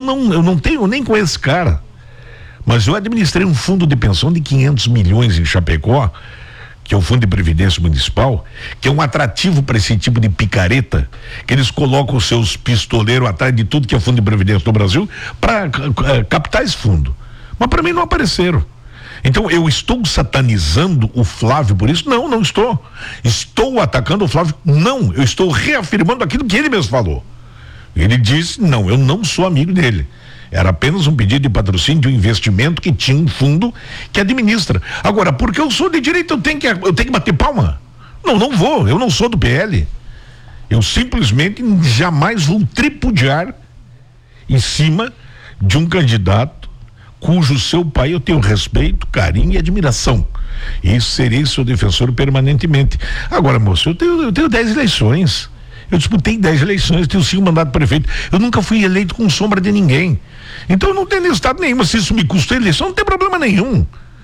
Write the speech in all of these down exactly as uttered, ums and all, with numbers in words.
não, eu não tenho nem com esse cara. Mas eu administrei um fundo de pensão de quinhentos milhões em Chapecó, que é o Fundo de Previdência Municipal, que é um atrativo para esse tipo de picareta, que eles colocam os seus pistoleiros atrás de tudo que é Fundo de Previdência do Brasil para uh, captar esse fundo. Mas para mim não apareceram. Então eu estou satanizando o Flávio por isso? Não, não estou. Estou atacando o Flávio? Não, eu estou reafirmando aquilo que ele mesmo falou. Ele disse, não, eu não sou amigo dele. Era apenas um pedido de patrocínio de um investimento que tinha um fundo que administra. Agora, porque eu sou de direita, eu tenho que, eu tenho que bater palma? Não, não vou, eu não sou do P L. Eu simplesmente jamais vou tripudiar em cima de um candidato cujo seu pai eu tenho respeito, carinho e admiração. E serei seu defensor permanentemente. Agora, moço, eu tenho, eu tenho dez eleições. Eu disputei dez eleições, tenho cinco mandatos de prefeito. Eu nunca fui eleito com sombra de ninguém. Então eu não tenho necessidade nenhuma. Se isso me custou eleição, não tem problema nenhum.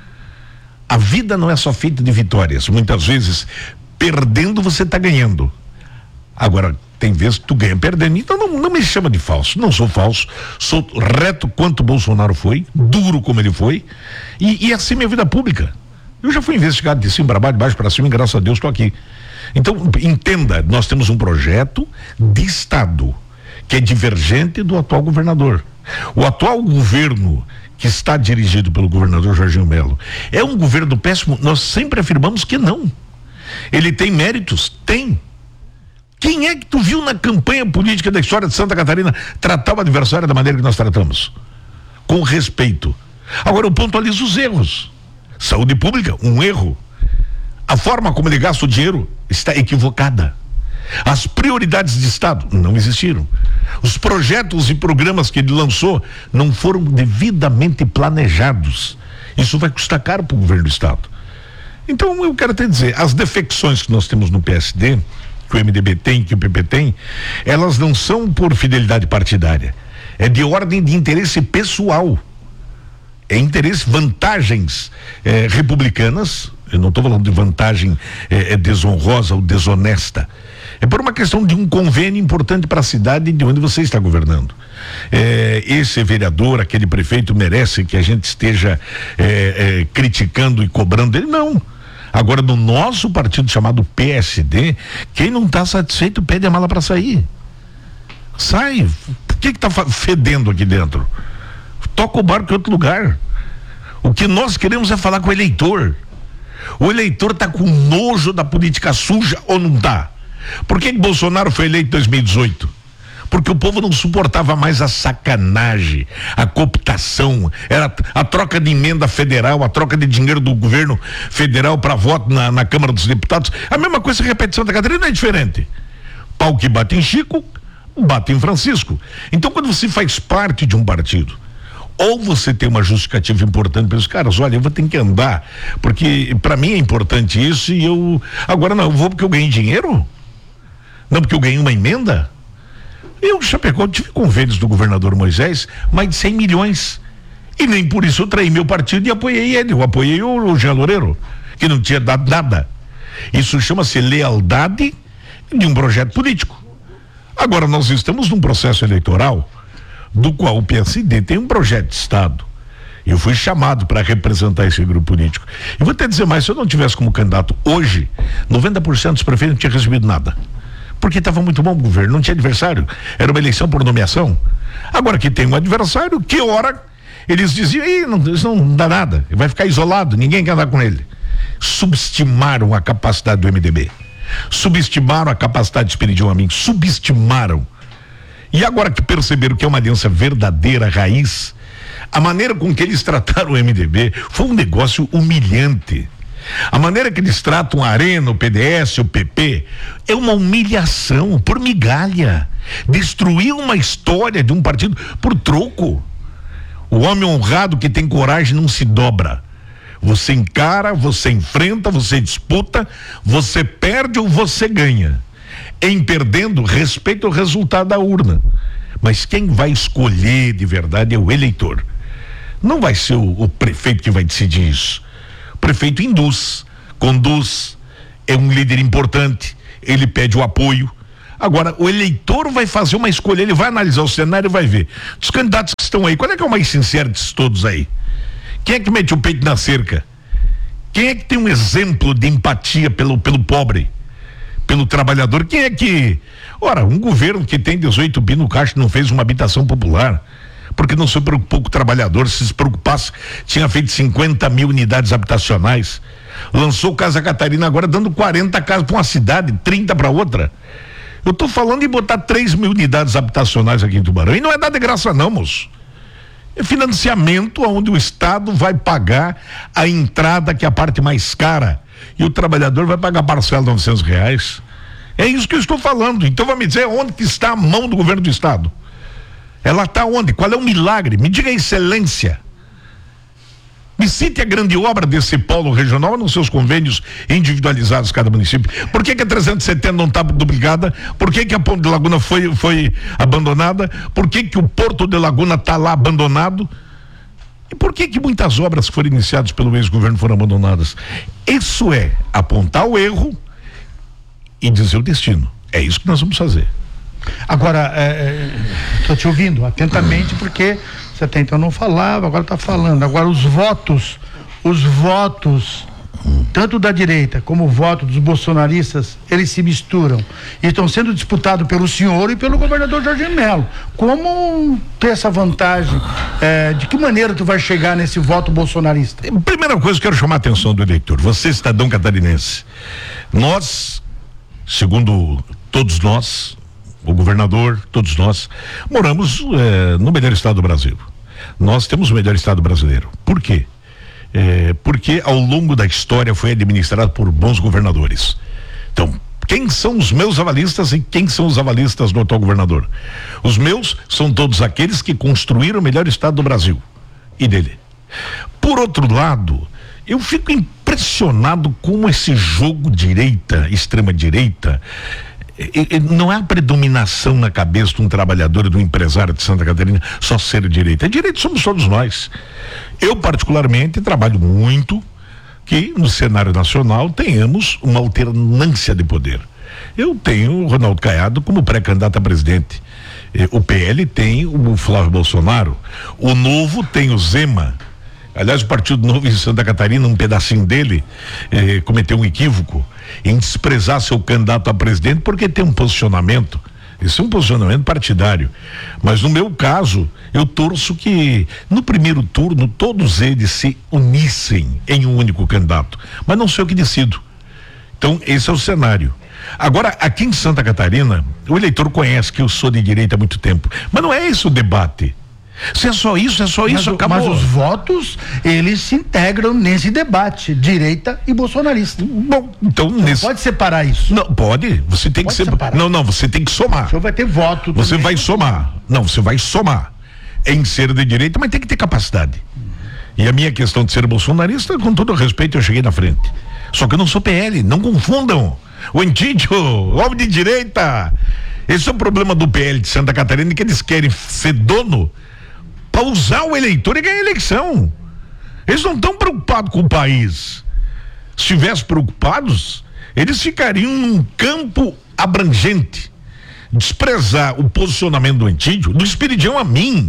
A vida não é só feita de vitórias. Muitas vezes, perdendo, você está ganhando. Agora, tem vezes que tu ganha perdendo. Então não, não me chama de falso. Não sou falso. Sou reto quanto o Bolsonaro foi, duro como ele foi. E, e assim é minha vida pública. Eu já fui investigado de cima para baixo, de baixo para cima, e graças a Deus estou aqui. Então, entenda, nós temos um projeto de Estado que é divergente do atual governador. O atual governo que está dirigido pelo governador Jorginho Melo é um governo péssimo? Nós sempre afirmamos que não. Ele tem méritos? Tem. Quem é que tu viu na campanha política da história de Santa Catarina tratar o adversário da maneira que nós tratamos? Com respeito. Agora eu pontualizo os erros. Saúde pública, um erro. A forma como ele gasta o dinheiro está equivocada. As prioridades de Estado não existiram. Os projetos e programas que ele lançou não foram devidamente planejados. Isso vai custar caro para o governo do Estado. Então eu quero até dizer, as defecções que nós temos no P S D, que o M D B tem, que o P P tem, elas não são por fidelidade partidária. É de ordem de interesse pessoal. É interesse, vantagens eh, republicanas. Eu não estou falando de vantagem eh, eh, desonrosa ou desonesta. É por uma questão de um convênio importante para a cidade de onde você está governando. Eh, esse vereador, aquele prefeito merece que a gente esteja eh, eh, criticando e cobrando ele? Não. Agora, no nosso partido chamado P S D, quem não está satisfeito pede a mala para sair. Sai. O que está fedendo aqui dentro? Toca o barco em outro lugar. O que nós queremos é falar com o eleitor. O eleitor está com nojo da política suja ou não está? Por que que Bolsonaro foi eleito em dois mil e dezoito? Porque o povo não suportava mais a sacanagem, a cooptação, era a troca de emenda federal, a troca de dinheiro do governo federal para voto na, na Câmara dos Deputados. A mesma coisa que repete Santa Catarina, não é diferente. Pau que bate em Chico, bate em Francisco. Então, quando você faz parte de um partido, ou você tem uma justificativa importante para os caras, olha, eu vou ter que andar, porque para mim é importante isso e eu, agora não, eu vou porque eu ganhei dinheiro? Não porque eu ganhei uma emenda? Eu, Chapecó, tive convênios do governador Moisés, mais de cem milhões. E nem por isso eu traí meu partido e apoiei ele. Eu apoiei o, o Jean Loureiro, que não tinha dado nada. Isso chama-se lealdade de um projeto político. Agora, nós estamos num processo eleitoral do qual o P S D tem um projeto de Estado. Eu fui chamado para representar esse grupo político. E vou até dizer mais, se eu não tivesse como candidato hoje, noventa por cento dos prefeitos não tinha recebido nada. Porque estava muito bom o governo, não tinha adversário, era uma eleição por nomeação. Agora que tem um adversário, que hora eles diziam, Ih, não, isso não dá nada, vai ficar isolado, ninguém quer andar com ele. Subestimaram a capacidade do M D B, subestimaram a capacidade de Esperidião Amin, subestimaram. E agora que perceberam que é uma aliança verdadeira, raiz, a maneira com que eles trataram o M D B foi um negócio humilhante. A maneira que eles tratam a Arena, o P D S, o P P, é uma humilhação por migalha. Destruir uma história de um partido por troco. O homem honrado que tem coragem não se dobra. Você encara, você enfrenta, você disputa, você perde ou você ganha. Em perdendo, respeita o resultado da urna. Mas quem vai escolher de verdade é o eleitor. Não vai ser o, o prefeito que vai decidir isso. O prefeito induz, conduz, é um líder importante, ele pede o apoio. Agora, o eleitor vai fazer uma escolha, ele vai analisar o cenário e vai ver. Dos candidatos que estão aí, qual é que é o mais sincero desses todos aí? Quem é que mete o peito na cerca? Quem é que tem um exemplo de empatia pelo, pelo pobre, pelo trabalhador? Quem é que... Ora, um governo que tem dezoito bi no caixa não fez uma habitação popular, porque não se preocupou com o trabalhador. Se se preocupasse, tinha feito cinquenta mil unidades habitacionais. Lançou Casa Catarina agora dando quarenta casas para uma cidade, trinta para outra. Eu estou falando em botar três mil unidades habitacionais aqui em Tubarão. E não é dar de graça não, moço. É financiamento onde o Estado vai pagar a entrada, que é a parte mais cara. E o trabalhador vai pagar parcela de novecentos reais. É isso que eu estou falando. Então vai me dizer onde que está a mão do governo do Estado. Ela está onde? Qual é o milagre? Me diga a excelência. Me cite a grande obra desse polo regional nos seus convênios individualizados cada município. Por que que a trezentos e setenta não está duplicada? Por que que a Ponte de Laguna foi, foi abandonada? Por que que o Porto de Laguna está lá abandonado? E por que que muitas obras que foram iniciadas pelo ex-governo foram abandonadas? Isso é apontar o erro e dizer o destino. É isso que nós vamos fazer. Agora, estou é, te ouvindo atentamente, porque você até então não falava, agora está falando. Agora os votos, os votos, tanto da direita como o voto dos bolsonaristas, eles se misturam e estão sendo disputados pelo senhor e pelo governador Jorginho Melo. Como ter essa vantagem? É, de que maneira tu vai chegar nesse voto bolsonarista? Primeira coisa, eu quero chamar a atenção do eleitor. Você, cidadão catarinense, nós, segundo todos nós, o governador, todos nós, moramos eh, no melhor estado do Brasil. Nós temos o melhor estado brasileiro. Por quê? Eh, porque ao longo da história foi administrado por bons governadores. Então, quem são os meus avalistas e quem são os avalistas do atual governador? Os meus são todos aqueles que construíram o melhor estado do Brasil e dele. Por outro lado, eu fico impressionado como esse jogo direita, extrema direita, E, e, não há predominação na cabeça de um trabalhador e de um empresário de Santa Catarina só ser direita. É direito, somos todos nós. Eu, particularmente, trabalho muito que no cenário nacional tenhamos uma alternância de poder. Eu tenho o Ronaldo Caiado como pré-candidato a presidente. O P L tem o Flávio Bolsonaro. O Novo tem o Zema. Aliás, o Partido Novo em Santa Catarina, um pedacinho dele, eh, cometeu um equívoco em desprezar seu candidato a presidente porque tem um posicionamento. Esse é um posicionamento partidário. Mas no meu caso, eu torço que no primeiro turno todos eles se unissem em um único candidato. Mas não sei o que decido. Então, esse é o cenário. Agora, aqui em Santa Catarina, o eleitor conhece que eu sou de direita há muito tempo. Mas não é esse o debate. Se é só isso, é só isso, mas, acabou. Mas os votos, eles se integram nesse debate, direita e bolsonarista. Bom, então não nesse... pode separar isso. Não, pode, você tem pode que separar. Não, não, você tem que somar. O senhor vai ter voto. Você também. vai somar. Não, você vai somar. Em ser de direita, mas tem que ter capacidade. E a minha questão de ser bolsonarista, com todo respeito, eu cheguei na frente. Só que eu não sou P L, não confundam. O Antídio, homem de direita. Esse é o problema do P L de Santa Catarina, que eles querem ser dono para usar o eleitor e ganhar a eleição. Eles não estão preocupados com o país. Se estivessem preocupados, eles ficariam num campo abrangente. Desprezar o posicionamento do Antídio, do Espiridião a mim,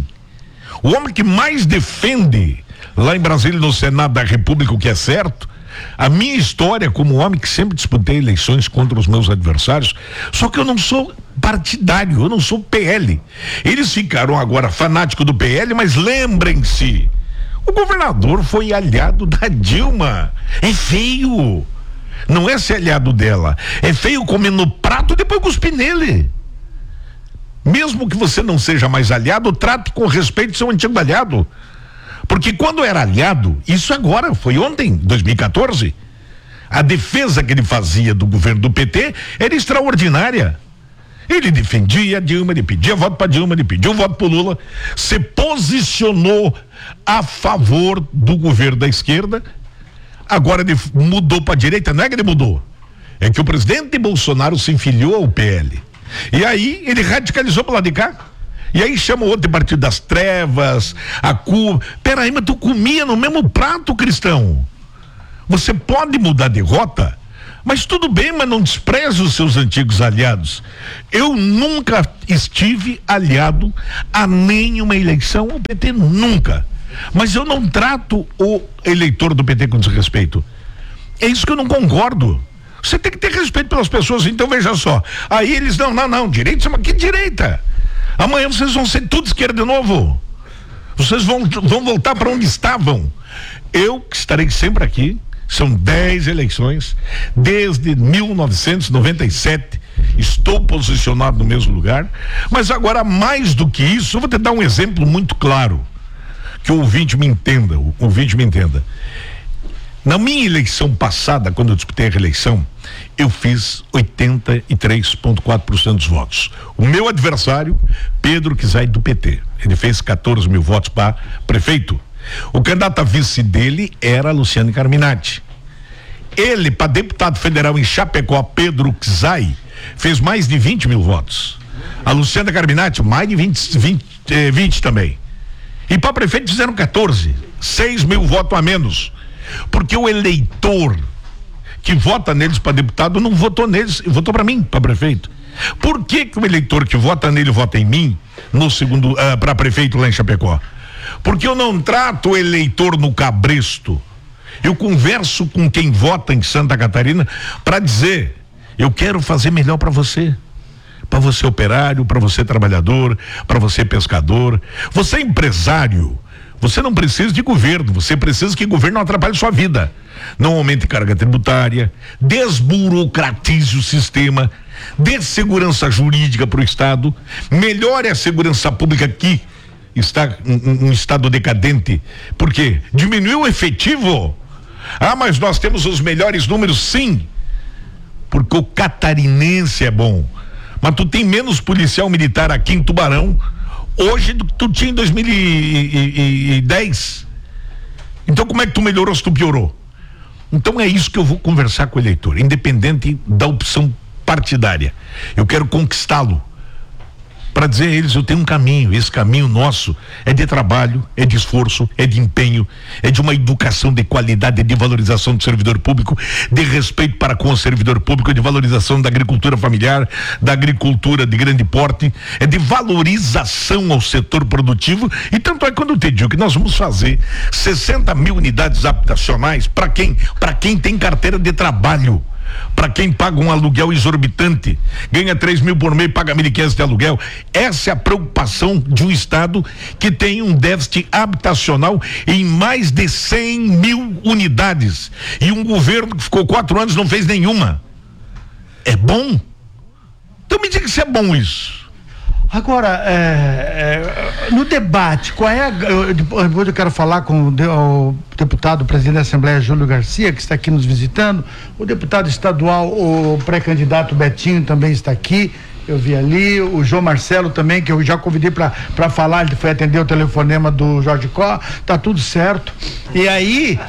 o homem que mais defende lá em Brasília, no Senado da República, o que é certo, a minha história como homem que sempre disputei eleições contra os meus adversários, só que eu não sou partidário, eu não sou P L. Eles ficaram agora fanáticos do P L, mas lembrem-se, o governador foi aliado da Dilma. É feio. Não é ser aliado dela. É feio comer no prato e depois cuspir nele. Mesmo que você não seja mais aliado, trate com respeito seu antigo aliado. Porque quando era aliado, isso agora, foi ontem, dois mil e quatorze, a defesa que ele fazia do governo do P T era extraordinária. Ele defendia a Dilma, ele pedia voto para Dilma, ele pediu voto para Lula, se posicionou a favor do governo da esquerda. Agora ele mudou para a direita, não é que ele mudou, é que o presidente Bolsonaro se enfiliou ao P L. E aí ele radicalizou para lá de cá. E aí chama o outro de Partido das Trevas, a Cuba. Peraí, mas tu comia no mesmo prato, cristão. Você pode mudar de rota, Mas tudo bem, mas não despreze os seus antigos aliados. Eu nunca estive aliado a nenhuma eleição, o P T nunca. Mas eu não trato o eleitor do P T com desrespeito. É isso que eu não concordo. Você tem que ter respeito pelas pessoas, então veja só. Aí eles, não, não, não, direita, mas que direita? Amanhã vocês vão ser tudo esquerda de novo. Vocês vão, vão voltar para onde estavam. Eu que estarei sempre aqui. São dez eleições, desde mil novecentos e noventa e sete, estou posicionado no mesmo lugar, mas agora mais do que isso, eu vou te dar um exemplo muito claro, que o ouvinte me entenda, o ouvinte me entenda. Na minha eleição passada, quando eu disputei a reeleição, eu fiz oitenta e três vírgula quatro por cento dos votos. O meu adversário, Pedro Kizai, do P T, ele fez quatorze mil votos para prefeito. O candidato a vice dele era Luciano Carminati. Ele, para deputado federal em Chapecó, Pedro Kizai, fez mais de vinte mil votos. A Luciana Carminati, mais de vinte, vinte, eh, vinte também. E para prefeito fizeram quatorze, seis mil votos a menos. Porque o eleitor que vota neles para deputado não votou neles, votou para mim, para prefeito. Por que que o eleitor que vota nele vota em mim, no segundo, uh, para prefeito lá em Chapecó? Porque eu não trato o eleitor no cabresto. Eu converso com quem vota em Santa Catarina para dizer, eu quero fazer melhor para você. Para você operário, para você trabalhador, para você pescador. Você é empresário, você não precisa de governo, você precisa que o governo não atrapalhe sua vida. Não aumente carga tributária, desburocratize o sistema, dê segurança jurídica para o Estado, melhore a segurança pública aqui. Está um, um estado decadente. Por quê? Diminuiu o efetivo. Ah, mas nós temos os melhores números, sim. Porque o catarinense é bom. Mas tu tem menos policial militar aqui em Tubarão hoje do que tu tinha em dois mil e dez. Então como é que tu melhorou se tu piorou? Então é isso que eu vou conversar com o eleitor, independente da opção partidária. Eu quero conquistá-lo. Para dizer a eles, eu tenho um caminho, esse caminho nosso é de trabalho, é de esforço, é de empenho, é de uma educação de qualidade, de valorização do servidor público, de respeito para com o servidor público, de valorização da agricultura familiar, da agricultura de grande porte, é de valorização ao setor produtivo. E tanto é quando eu te digo que nós vamos fazer sessenta mil unidades habitacionais para quem? Para quem tem carteira de trabalho. Para quem paga um aluguel exorbitante, ganha três mil por mês, paga mil e quinhentos de aluguel. Essa é a preocupação de um estado que tem um déficit habitacional em mais de cem mil unidades e um governo que ficou quatro anos não fez nenhuma. É bom? Então me diga se é bom isso. Agora, é, é, no debate, qual é a, eu, depois eu quero falar com o, de, o deputado, presidente da Assembleia, Júlio Garcia, que está aqui nos visitando, o deputado estadual, o pré-candidato Betinho também está aqui, eu vi ali, o João Marcelo também, que eu já convidei para falar, ele foi atender o telefonema do Jorge Có, tá tudo certo. E aí,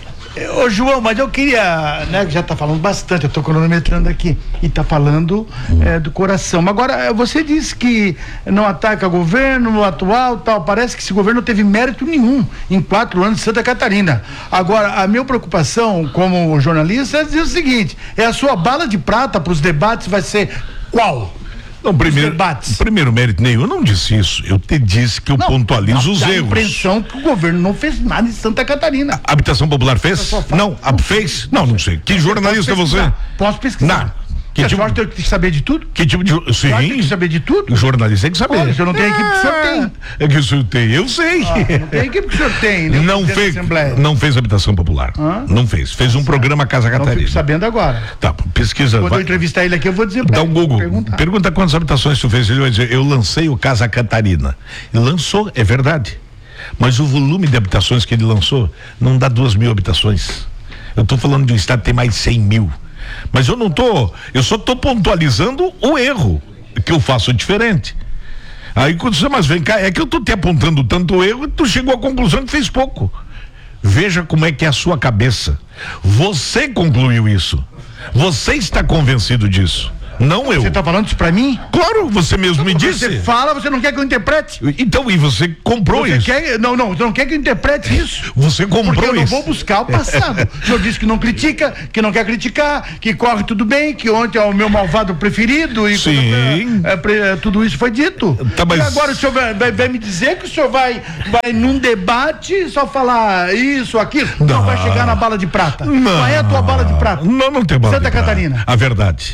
ô João, mas eu queria, né, que já tá falando bastante, eu tô cronometrando aqui, e tá falando uhum. é, do coração. Agora, você disse que não ataca o governo atual, tal, parece que esse governo não teve mérito nenhum em quatro anos de Santa Catarina. Agora, a minha preocupação como jornalista é dizer o seguinte, é a sua bala de prata para os debates vai ser qual? Não, primeiro, primeiro mérito nenhum, eu não disse isso, eu te disse que eu não, pontualizo não, os erros. A impressão que o governo não fez nada em Santa Catarina. A habitação popular fez? Não, a, fez? Não, não sei. Que jornalista é você? Posso pesquisar. Não. Que tipo, tem que saber de tudo? Que tipo de... Sim. Tem que saber de tudo? O jornalista tem que saber. Olha, eu não tenho equipe que o senhor tem. É que o senhor tem, eu sei. Ah, não tem equipe que o senhor tem, né? Não fez, não fez habitação popular. Hã? Não fez. Fez um programa Casa Catarina. Não fico sabendo agora. Tá, pesquisa. Quando vai. Eu entrevistar ele aqui, eu vou dizer pra Dá um Google. Perguntar. Pergunta quantas habitações tu fez. Ele vai dizer, eu lancei o Casa Catarina. Ele lançou, é verdade. Mas o volume de habitações que ele lançou não dá duas mil habitações. Eu tô falando de um estado que tem mais de cem mil. Mas eu não tô, eu só tô pontualizando o erro, que eu faço diferente. Aí quando você, mas vem cá, é que eu tô te apontando tanto o erro e tu chegou à conclusão que fez pouco. Veja como é que é a sua cabeça. Você concluiu isso. Você está convencido disso. Não eu. Você está falando isso para mim? Claro, você mesmo me disse. Você fala, você não quer que eu interprete? Então, e você comprou você isso? Quer, não, não, você não quer que eu interprete isso? Você comprou Porque eu não isso. vou buscar o passado. O senhor disse que não critica, que não quer criticar, que corre tudo bem, que ontem é o meu malvado preferido e Sim. é, é, tudo isso foi dito. Tá, mas... E agora o senhor vai, vai, vai me dizer que o senhor vai, vai num debate só falar isso, aquilo? Não, não vai chegar na bala de prata. Não. Qual é a tua bala de prata? Não, não tem bala Santa de prata. Catarina. A verdade.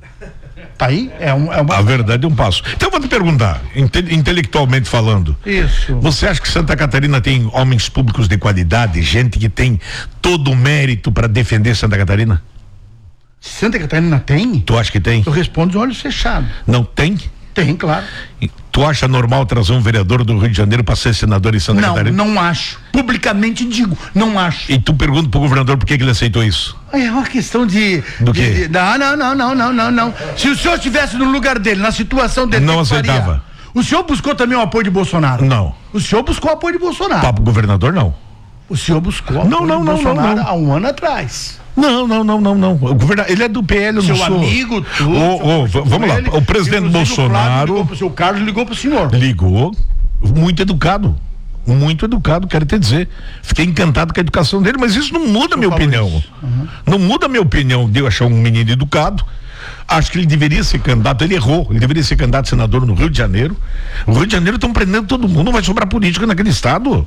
Tá aí? É, um, é uma... A verdade é um passo. Então eu vou te perguntar, inte intelectualmente falando. Isso. Você acha que Santa Catarina tem homens públicos de qualidade, gente que tem todo o mérito para defender Santa Catarina? Santa Catarina tem? Tu acha que tem? Eu respondo de olhos fechados. Não tem? Tem, claro. E tu acha normal trazer um vereador do Rio de Janeiro para ser senador em Santa não, Catarina? Não, não acho. Publicamente digo, não acho. E tu pergunta pro governador por que, que ele aceitou isso? É uma questão de... Do de, quê? de não, não, não, não, não, não, não. Se o senhor estivesse no lugar dele, na situação dele... Não que aceitava. faria? O senhor buscou também o apoio de Bolsonaro? Não. O senhor buscou o apoio de Bolsonaro? Papo governador, não. O senhor buscou o Não, apoio não, de não, Bolsonaro não, não. há um ano atrás. Não, não, não, não, não. O governador, ele é do P L, eu Seu não sou. amigo, tu, Ô, ô, seu- vamos lá. ele, O presidente inclusive, o Flávio Bolsonaro ligou pro- O seu Carlos ligou pro senhor. ligou, muito educado. Muito educado, quero te dizer. Fiquei encantado com a educação dele, mas isso não muda a minha falou opinião. isso. Uhum. Não muda a minha opinião de eu achar um menino educado. Acho que ele deveria ser candidato, ele errou. Ele deveria ser candidato a senador no Rio de Janeiro. No Rio de Janeiro estão prendendo todo mundo, não vai sobrar política naquele estado.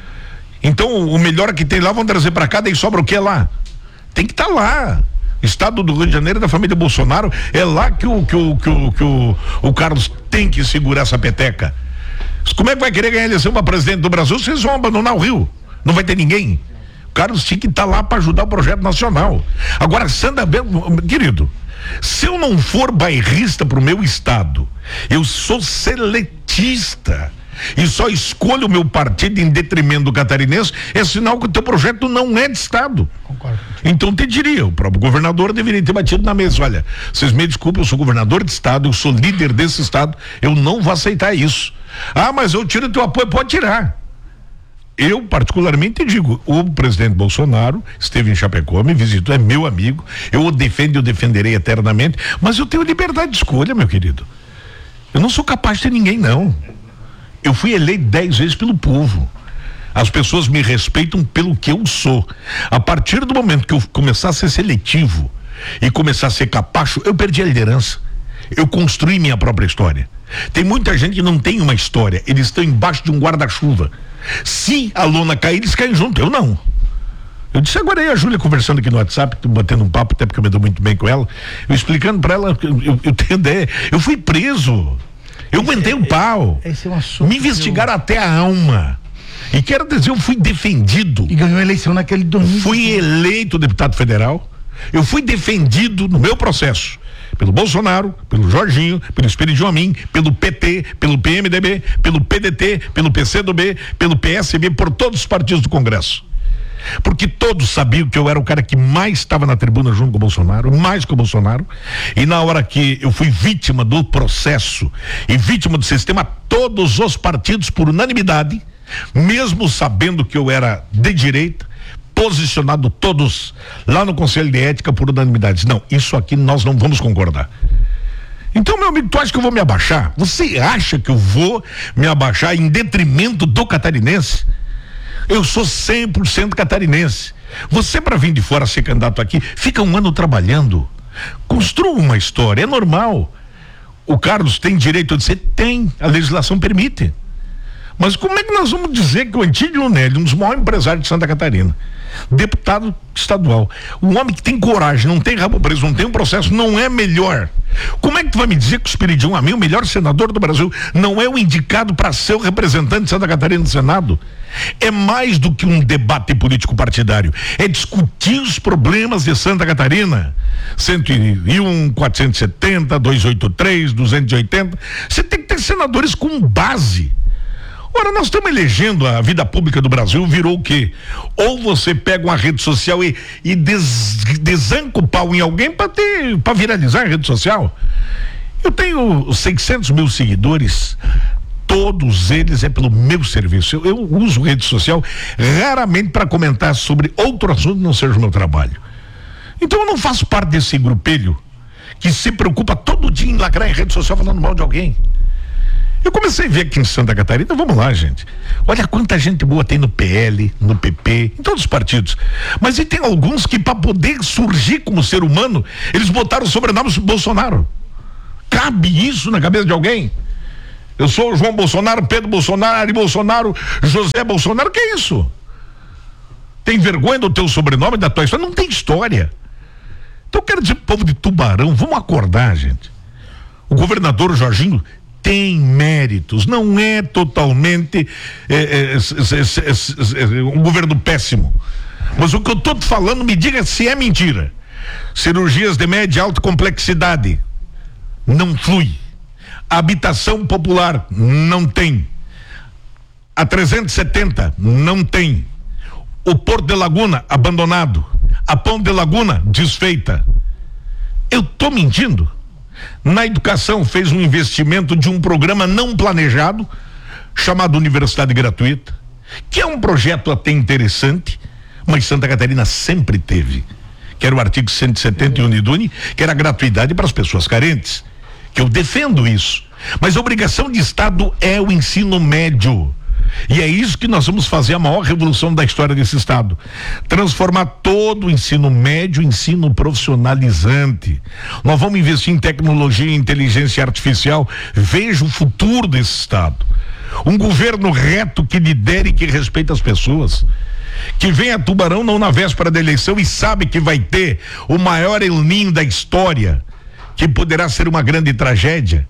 Então, o melhor que tem lá vão trazer para cá, daí sobra o que lá? Tem que estar tá lá. Estado do Rio de Janeiro, da família Bolsonaro, é lá que o, que o, que o, que o, o Carlos tem que segurar essa peteca. Como é que vai querer ganhar a eleição para presidente do Brasil se eles vão abandonar o Rio? Não vai ter ninguém. O Carlos tinha que estar tá lá para ajudar o projeto nacional. Agora, Sandra, querido, se eu não for bairrista pro meu estado, eu sou seletista e só escolho o meu partido em detrimento do catarinense, é sinal que o teu projeto não é de estado. Concordo. Então te diria, o próprio governador deveria ter batido na mesa, olha, vocês me desculpem, eu sou governador de estado, eu sou líder desse estado, eu não vou aceitar isso. Ah, mas eu tiro teu apoio, pode tirar. Eu particularmente digo, o presidente Bolsonaro esteve em Chapecó, me visitou, é meu amigo, eu o defendo e o defenderei eternamente, mas eu tenho liberdade de escolha, meu querido. Eu não sou capaz de ter ninguém, não. Eu fui eleito dez vezes pelo povo. As pessoas me respeitam pelo que eu sou. A partir do momento que eu começar a ser seletivo e começar a ser capacho, eu perdi a liderança. Eu construí minha própria história. Tem muita gente que não tem uma história, eles estão embaixo de um guarda-chuva. Se a lona cair, eles caem junto, eu não. Eu disse agora aí a Júlia conversando aqui no WhatsApp, batendo um papo, até porque eu me dou muito bem com ela, eu explicando pra ela, eu, eu tenho ideia, eu fui preso, eu aguentei o pau, Esse é um assunto me investigaram até a alma, e quero dizer, eu fui defendido, E ganhou a eleição naquele domingo. fui eleito deputado federal, eu fui defendido no meu processo, pelo Bolsonaro, pelo Jorginho, pelo Espírito Amin, pelo P T, pelo P M D B, pelo P D T, pelo P C do B, pelo P S B, por todos os partidos do Congresso. Porque todos sabiam que eu era o cara que mais estava na tribuna junto com o Bolsonaro, mais que o Bolsonaro, e na hora que eu fui vítima do processo e vítima do sistema, todos os partidos por unanimidade, mesmo sabendo que eu era de direita, posicionado todos lá no Conselho de Ética por unanimidade. Não, isso aqui nós não vamos concordar. Então, meu amigo, tu acha que eu vou me abaixar? Você acha que eu vou me abaixar em detrimento do catarinense? Eu sou cem por cento catarinense. Você, para vir de fora ser candidato aqui, fica um ano trabalhando. Construa uma história, é normal. O Carlos tem direito de ser? Tem, a legislação permite. Mas como é que nós vamos dizer que o Antídio Lunelli, um dos maiores empresários de Santa Catarina, deputado estadual, um homem que tem coragem, não tem rabo preso, não tem um processo, não é melhor? Como é que tu vai me dizer que o Espiridião Amin, o melhor senador do Brasil, não é o indicado para ser o representante de Santa Catarina no Senado? É mais do que um debate político partidário, é discutir os problemas de Santa Catarina. cento e um, quatrocentos e setenta, duzentos e oitenta e três, duzentos e oitenta. Você tem que ter senadores com base. Ora, nós estamos elegendo, a vida pública do Brasil virou o quê? Ou você pega uma rede social e, e des, desanca o pau em alguém para ter, para viralizar a rede social. Eu tenho seiscentos mil seguidores, todos eles é pelo meu serviço. Eu, eu uso rede social raramente para comentar sobre outro assunto, não seja o meu trabalho. Então eu não faço parte desse grupelho que se preocupa todo dia em lacrar em rede social falando mal de alguém. Eu comecei a ver aqui em Santa Catarina, vamos lá, gente. Olha quanta gente boa tem no P L, no P P, em todos os partidos. Mas e tem alguns que, para poder surgir como ser humano, eles botaram o sobrenome Bolsonaro. Cabe isso na cabeça de alguém? Eu sou João Bolsonaro, Pedro Bolsonaro, Ari Bolsonaro, José Bolsonaro, que é isso? Tem vergonha do teu sobrenome, da tua história? Não tem história. Então eu quero dizer pro povo de Tubarão, vamos acordar, gente. O governador Jorginho tem méritos, não é totalmente é, é, é, é, é, um governo péssimo, mas o que eu estou falando, me diga se é mentira. Cirurgias de média e alta complexidade não flui, habitação popular não tem, a trezentos e setenta não tem, o Porto de Laguna abandonado, a Ponte de Laguna desfeita. Eu estou mentindo? Na educação fez um investimento de um programa não planejado chamado Universidade Gratuita, que é um projeto até interessante, mas Santa Catarina sempre teve, que era o artigo cento e setenta e um Uniduni, que era a gratuidade para as pessoas carentes, que eu defendo isso, mas a obrigação de Estado é o ensino médio. E é isso que nós vamos fazer, a maior revolução da história desse estado, transformar todo o ensino médio em ensino profissionalizante. Nós vamos investir em tecnologia e inteligência artificial. Veja o futuro desse estado, um governo reto que lidere e que respeita as pessoas, que vem a Tubarão não na véspera da eleição e sabe que vai ter o maior El Niño da história, que poderá ser uma grande tragédia.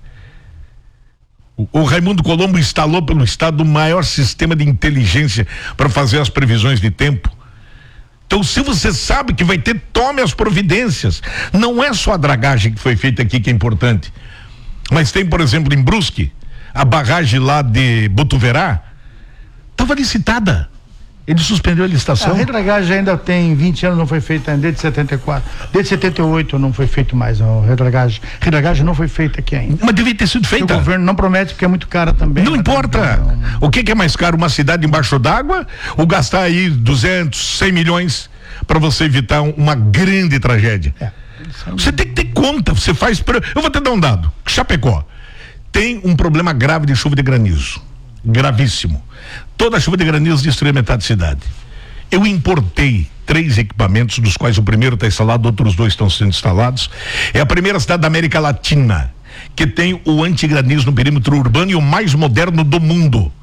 O Raimundo Colombo instalou pelo estado o maior sistema de inteligência para fazer as previsões de tempo. Então, se você sabe que vai ter, tome as providências. Não é só a dragagem que foi feita aqui que é importante, mas tem, por exemplo, em Brusque, a barragem lá de Botuverá estava licitada. Ele suspendeu a licitação. A redragagem ainda tem vinte anos, não foi feita ainda, desde setenta e quatro. Desde setenta e oito não foi feito mais a redragagem. Redragagem não foi feita aqui ainda. Mas devia ter sido feita. O governo não promete porque é muito cara também. Não importa. Não, não. O que, que é mais caro? Uma cidade embaixo d'água ou gastar aí duzentos, cem milhões para você evitar uma grande tragédia? É. Você tem que ter conta. Você faz. Pra... Eu vou te dar um dado. Chapecó tem um problema grave de chuva de granizo. Gravíssimo. Toda a chuva de granizo destruiu metade da cidade. Eu importei três equipamentos, dos quais o primeiro está instalado, outros dois estão sendo instalados. É a primeira cidade da América Latina que tem o antigranizo no perímetro urbano e o mais moderno do mundo.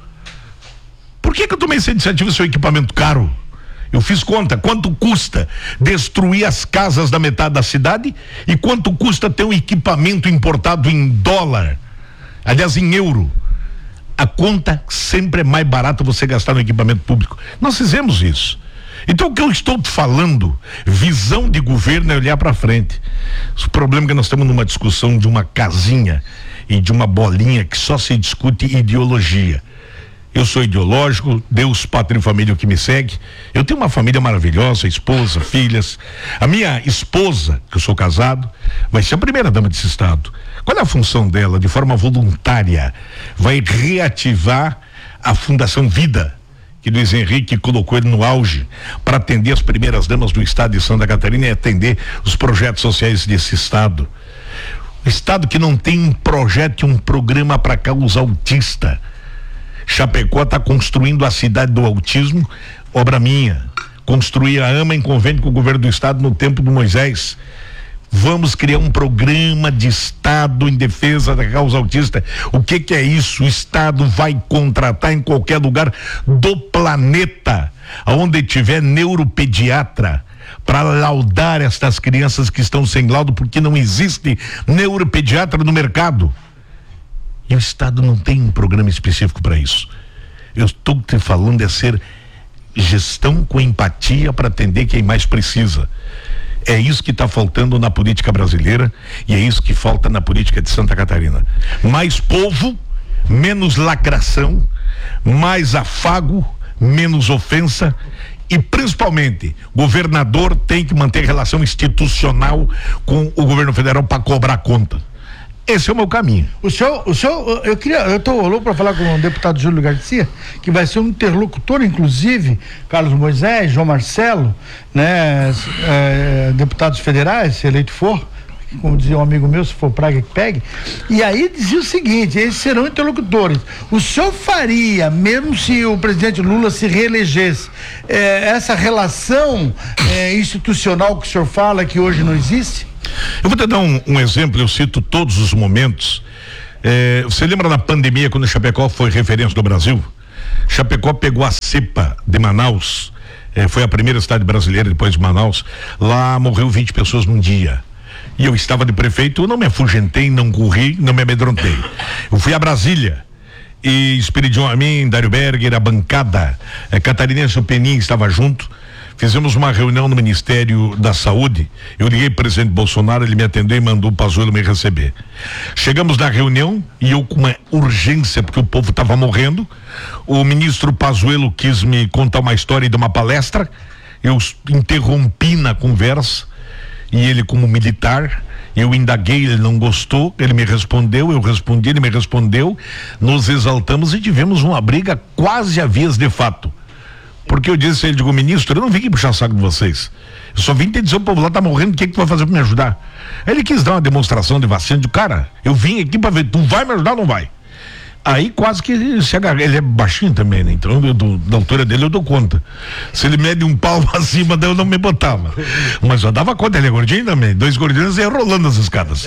Por que que eu tomei essa iniciativa se é um equipamento caro? Eu fiz conta, quanto custa destruir as casas da metade da cidade e quanto custa ter um equipamento importado em dólar, aliás em euro. A conta sempre é mais barata você gastar no equipamento público. Nós fizemos isso. Então o que eu estou te falando, visão de governo é olhar para frente. O problema é que nós estamos numa discussão de uma casinha e de uma bolinha que só se discute ideologia. Eu sou ideológico, Deus, pátria e família, o que me segue. Eu tenho uma família maravilhosa, esposa, filhas. A minha esposa, que eu sou casado, vai ser a primeira dama desse estado. Qual é a função dela? De forma voluntária, vai reativar a Fundação Vida, que Luiz Henrique colocou ele no auge para atender as primeiras damas do estado de Santa Catarina e atender os projetos sociais desse estado. O estado que não tem um projeto e um programa para causa autista. Chapecó está construindo a cidade do autismo, obra minha. Construir a AMA em convênio com o governo do estado no tempo do Moisés. Vamos criar um programa de estado em defesa da causa autista. O que que é isso? O estado vai contratar em qualquer lugar do planeta, onde tiver neuropediatra, para laudar estas crianças que estão sem laudo, porque não existe neuropediatra no mercado. E o estado não tem um programa específico para isso. Eu estou te falando é ser gestão com empatia para atender quem mais precisa. É isso que está faltando na política brasileira e é isso que falta na política de Santa Catarina. Mais povo, menos lacração, mais afago, menos ofensa e principalmente governador tem que manter relação institucional com o governo federal para cobrar conta. Esse é o meu caminho. O senhor, o senhor, eu queria, eu estou louco para falar com o deputado Júlio Garcia, que vai ser um interlocutor, inclusive, Carlos Moisés, João Marcelo, né, é, deputados federais, se eleito for, como dizia um amigo meu, se for praga que pegue. E aí dizia o seguinte: esses serão interlocutores. O senhor faria, mesmo se o presidente Lula se reelegesse, eh, essa relação eh, institucional que o senhor fala que hoje não existe? Eu vou te dar um, um exemplo, eu cito todos os momentos. É, você lembra da pandemia, quando Chapecó foi referência do Brasil? Chapecó pegou a cepa de Manaus, é, foi a primeira cidade brasileira depois de Manaus. Lá morreu vinte pessoas num dia. E eu estava de prefeito, eu não me afugentei, não corri, não me amedrontei. Eu fui a Brasília e Espiridion Amin, Dário Berger, a bancada é, catarinense, o Penin estava junto. Fizemos uma reunião no Ministério da Saúde. Eu liguei para o presidente Bolsonaro, ele me atendeu e mandou o Pazuello me receber. Chegamos na reunião e eu, com uma urgência, porque o povo estava morrendo, o ministro Pazuello quis me contar uma história e dar uma palestra. Eu interrompi na conversa e ele, como militar, eu indaguei, ele não gostou, ele me respondeu, eu respondi, ele me respondeu, nos exaltamos e tivemos uma briga quase a vias de fato. Porque eu disse a ele, digo, ministro, eu não vim aqui puxar saco de vocês. Eu só vim te dizer, o povo lá tá morrendo, o que que tu vai fazer pra me ajudar? Aí ele quis dar uma demonstração de vacina, de cara, eu vim aqui pra ver, tu vai me ajudar ou não vai? Aí quase que se agarra, ele é baixinho também, né? Então, eu, do, da altura dele eu dou conta. Se ele mede um palmo acima, daí eu não me botava. Mas eu dava conta, ele é gordinho também, dois gordinhos e rolando as escadas.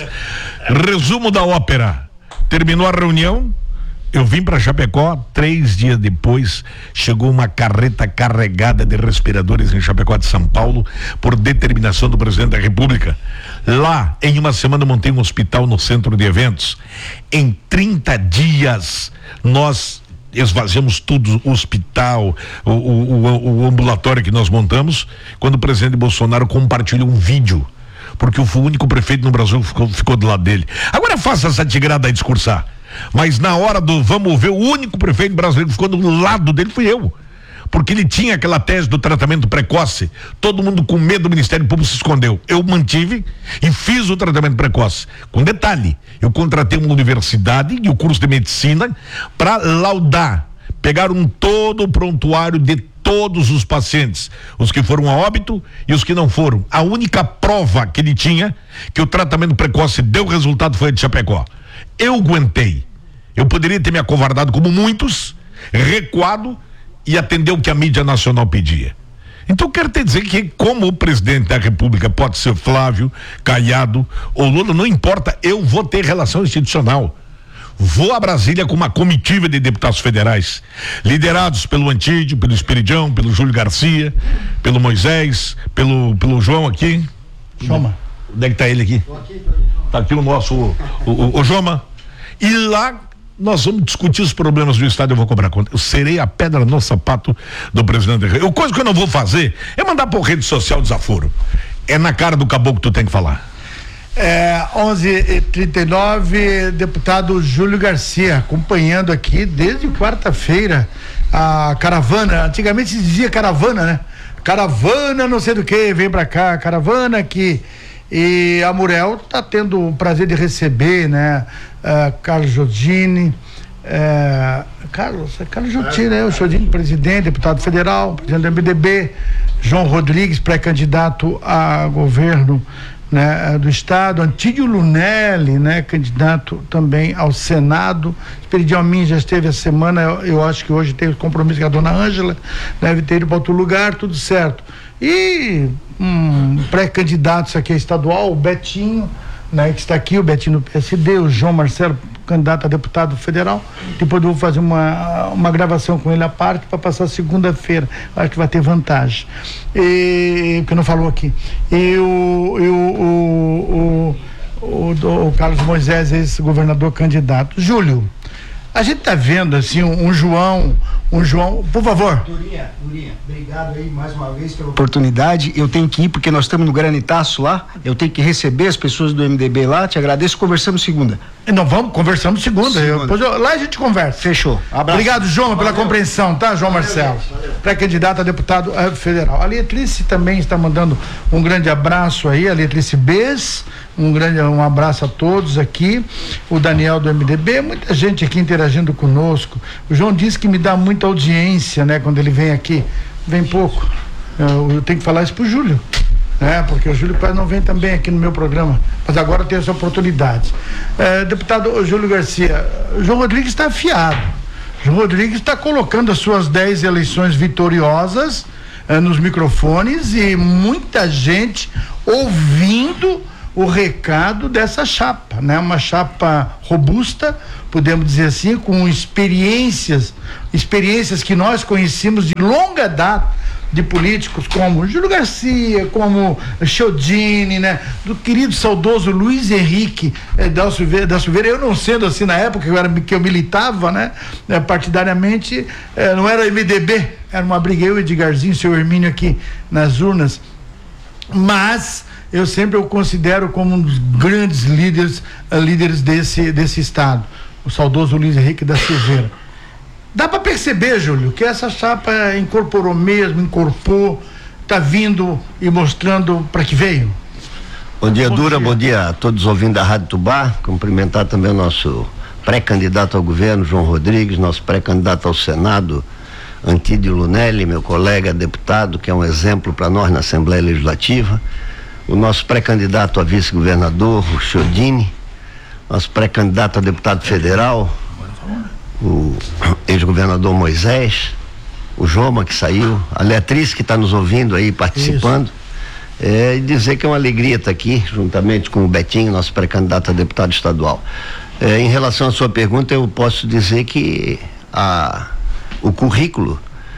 Resumo da ópera, terminou a reunião, eu vim para Chapecó, três dias depois chegou uma carreta carregada de respiradores em Chapecó de São Paulo, por determinação do presidente da República. Lá, em uma semana, eu montei um hospital no centro de eventos. Em trinta dias, nós esvaziamos tudo, o hospital, o, o, o, o ambulatório que nós montamos, quando o presidente Bolsonaro compartilhou um vídeo, porque eu fui o único prefeito no Brasil que ficou, ficou do lado dele. Agora faça essa tigrada aí discursar. Mas na hora do vamos ver, o único prefeito brasileiro que ficou do lado dele fui eu. Porque ele tinha aquela tese do tratamento precoce. Todo mundo com medo do Ministério Público se escondeu. Eu mantive e fiz o tratamento precoce. Com detalhe, eu contratei uma universidade e o curso de medicina para laudar. Pegaram todo o prontuário de todos os pacientes, os que foram a óbito e os que não foram. A única prova que ele tinha que o tratamento precoce deu resultado foi a de Chapecó. Eu aguentei. Eu poderia ter me acovardado como muitos, recuado e atender o que a mídia nacional pedia. Então quero te dizer que, como o presidente da República pode ser Flávio, Caiado ou Lula, não importa, eu vou ter relação institucional. Vou a Brasília com uma comitiva de deputados federais, liderados pelo Antídio, pelo Espiridião, pelo Júlio Garcia, pelo Moisés, pelo, pelo João aqui. Joma. Onde é que tá ele aqui? Tá aqui o nosso, o, o, o Joma. E lá nós vamos discutir os problemas do estado, eu vou cobrar conta. Eu serei a pedra no sapato do presidente. Eu, coisa que eu não vou fazer é mandar por rede social desaforo. É na cara do caboclo que tu tem que falar. É, onze e trinta e nove, deputado Júlio Garcia, acompanhando aqui desde quarta-feira a caravana. Antigamente se dizia caravana, né? Caravana não sei do que, vem pra cá, caravana aqui. E a Murel está tendo o prazer de receber, né? Uh, Carlos Jodini, uh, Carlos, Carlos Jodini, né? O Jodini, presidente, deputado federal, presidente do M D B, João Rodrigues, pré-candidato a governo, né, do estado, Antídio Lunelli, né, candidato também ao Senado. Espiridião Amin já esteve essa semana, eu, eu acho que hoje tem compromisso com a dona Ângela, deve ter ido para outro lugar, tudo certo. E um pré-candidato aqui é estadual, o Betinho, né, que está aqui, o Betinho do P S D, o João Marcelo, candidato a deputado federal. Depois eu vou fazer uma, uma gravação com ele à parte para passar segunda-feira. Acho que vai ter vantagem. E, que não falou aqui. E o, e o, o, o, o, o Carlos Moisés, esse governador candidato. Júlio, a gente está vendo assim um, um João, um João, por favor. Turinha, Turinha, obrigado aí mais uma vez pela oportunidade. Eu tenho que ir porque nós estamos no Granitaço lá. Eu tenho que receber as pessoas do M D B lá. Te agradeço. Conversamos segunda. Não, vamos, conversamos segunda. segunda. Eu, depois eu, lá a gente conversa. Fechou. Abraço. Obrigado, João, pela valeu. compreensão, tá, João valeu, Marcelo? Pré-candidato a deputado uh, federal. A Letrice também está mandando um grande abraço aí, a Letrice Bez, um grande um abraço a todos aqui. O Daniel do M D B, muita gente aqui interagindo conosco. O João disse que me dá muita audiência, né, quando ele vem aqui. Vem pouco. Eu, eu tenho que falar isso pro Júlio. né? Porque o Júlio quase não vem também aqui no meu programa, mas agora tem essa oportunidade. É, deputado Júlio Garcia, João Rodrigues está afiado. João Rodrigues está colocando as suas dez eleições vitoriosas eh, nos microfones e muita gente ouvindo o recado dessa chapa, né? Uma chapa robusta, podemos dizer assim, com experiências, experiências que nós conhecemos de longa data de políticos como Júlio Garcia, como Chiodini, né? Do querido saudoso Luiz Henrique eh, da Silveira, da Silveira, eu não sendo assim na época que eu, era, que eu militava, né? Eh, partidariamente, eh, não era M D B, era uma briga, eu e Edgarzinho, seu Hermínio aqui nas urnas, mas eu sempre o considero como um dos grandes líderes, uh, líderes desse, desse estado, o saudoso Luiz Henrique da Silveira. Dá para perceber, Júlio, que essa chapa incorporou mesmo, incorporou, está vindo e mostrando para que veio. Bom dia, bom Dura, dia. Bom dia a todos ouvindo da Rádio Tubá, cumprimentar também o nosso pré-candidato ao governo, João Rodrigues, nosso pré-candidato ao Senado, Antídio Lunelli, meu colega deputado, que é um exemplo para nós na Assembleia Legislativa, o nosso pré-candidato a vice-governador, o Chiodini, nosso pré-candidato a deputado federal, o ex-governador Moisés, o Joma que saiu, a Leatriz que está nos ouvindo aí, participando, é, e dizer que é uma alegria estar aqui, juntamente com o Betinho, nosso pré-candidato a deputado estadual. É, em relação à sua pergunta, eu posso dizer que a, o currículo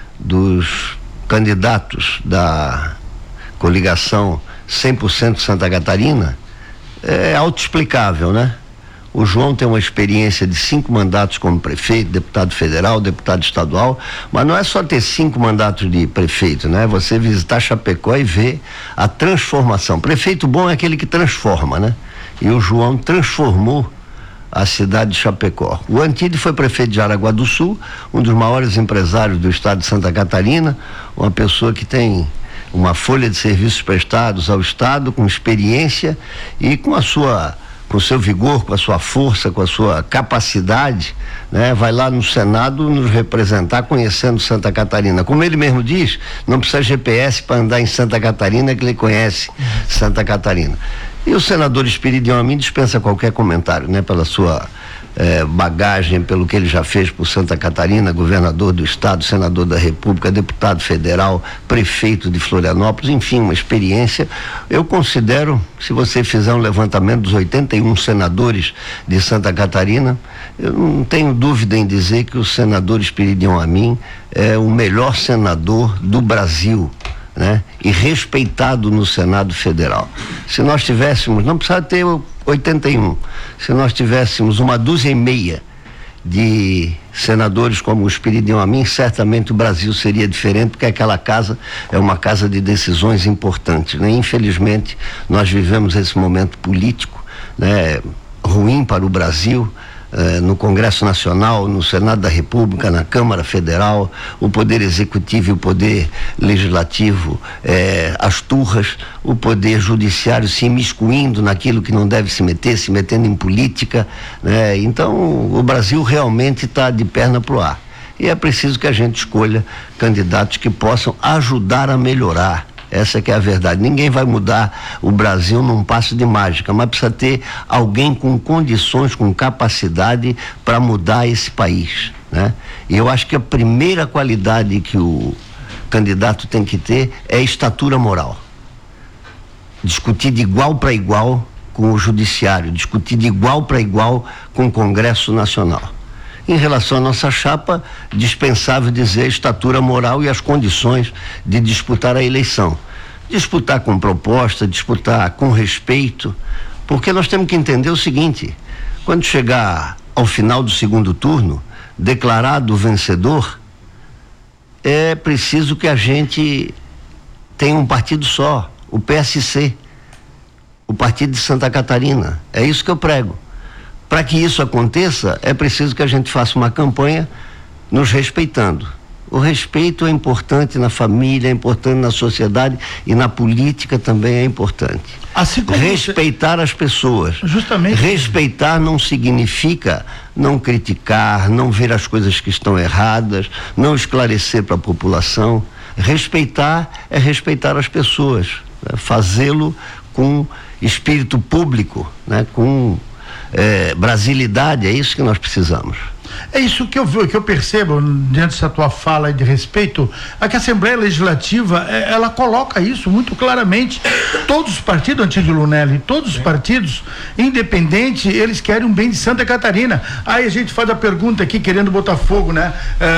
dos candidatos da coligação cem por cento Santa Catarina é autoexplicável, né? O João tem uma experiência de cinco mandatos como prefeito, deputado federal, deputado estadual, mas não é só ter cinco mandatos de prefeito, né? Você visitar Chapecó e ver a transformação. Prefeito bom é aquele que transforma, né? E o João transformou a cidade de Chapecó. O Antídio foi prefeito de Jaraguá do Sul, um dos maiores empresários do estado de Santa Catarina, uma pessoa que tem uma folha de serviços prestados ao estado, com experiência e com a sua com o seu vigor, com a sua força, com a sua capacidade, né? Vai lá no Senado nos representar conhecendo Santa Catarina. Como ele mesmo diz, não precisa G P S para andar em Santa Catarina, que ele conhece Santa Catarina. E o senador Espiridião Amin dispensa qualquer comentário, né? Pela sua eh, bagagem, pelo que ele já fez por Santa Catarina, governador do estado, senador da República, deputado federal, prefeito de Florianópolis, enfim, uma experiência. Eu considero, se você fizer um levantamento dos oitenta e um senadores de Santa Catarina, eu não tenho dúvida em dizer que o senador Espiridião Amin é o melhor senador do Brasil, né? E respeitado no Senado Federal. Se nós tivéssemos, não precisa ter oitenta e um, se nós tivéssemos uma dúzia e meia de senadores como o Espiridião Amin, certamente o Brasil seria diferente, porque aquela casa é uma casa de decisões importantes, né? Infelizmente, nós vivemos esse momento político, né, ruim para o Brasil. Eh, no Congresso Nacional, no Senado da República, na Câmara Federal, o Poder Executivo e o Poder Legislativo, eh, as turras, o Poder Judiciário se imiscuindo naquilo que não deve se meter, se metendo em política, né? Então, o Brasil realmente está de perna pro ar. E é preciso que a gente escolha candidatos que possam ajudar a melhorar. Essa que é a verdade. Ninguém vai mudar o Brasil num passo de mágica, mas precisa ter alguém com condições, com capacidade para mudar esse país, né? E eu acho que a primeira qualidade que o candidato tem que ter é estatura moral. Discutir de igual para igual com o judiciário, discutir de igual para igual com o Congresso Nacional. Em relação à nossa chapa, dispensável dizer a estatura moral e as condições de disputar a eleição. Disputar com proposta, disputar com respeito, porque nós temos que entender o seguinte: quando chegar ao final do segundo turno, declarado o vencedor, é preciso que a gente tenha um partido só, o P S C, o Partido de Santa Catarina. É isso que eu prego. Para que isso aconteça, é preciso que a gente faça uma campanha nos respeitando. O respeito é importante na família, é importante na sociedade e na política também é importante. Assim como respeitar você... as pessoas. Justamente. Respeitar não significa não criticar, não ver as coisas que estão erradas, não esclarecer para a população. Respeitar é respeitar as pessoas. né? Fazê-lo com espírito público, né? Com é, brasilidade, é isso que nós precisamos. É isso que eu, que eu percebo diante dessa tua fala de respeito, é que a Assembleia Legislativa, é, ela coloca isso muito claramente. Todos os partidos, Antídio Lunelli, todos os partidos, independente, eles querem um bem de Santa Catarina. Aí a gente faz a pergunta aqui, querendo botar fogo, né?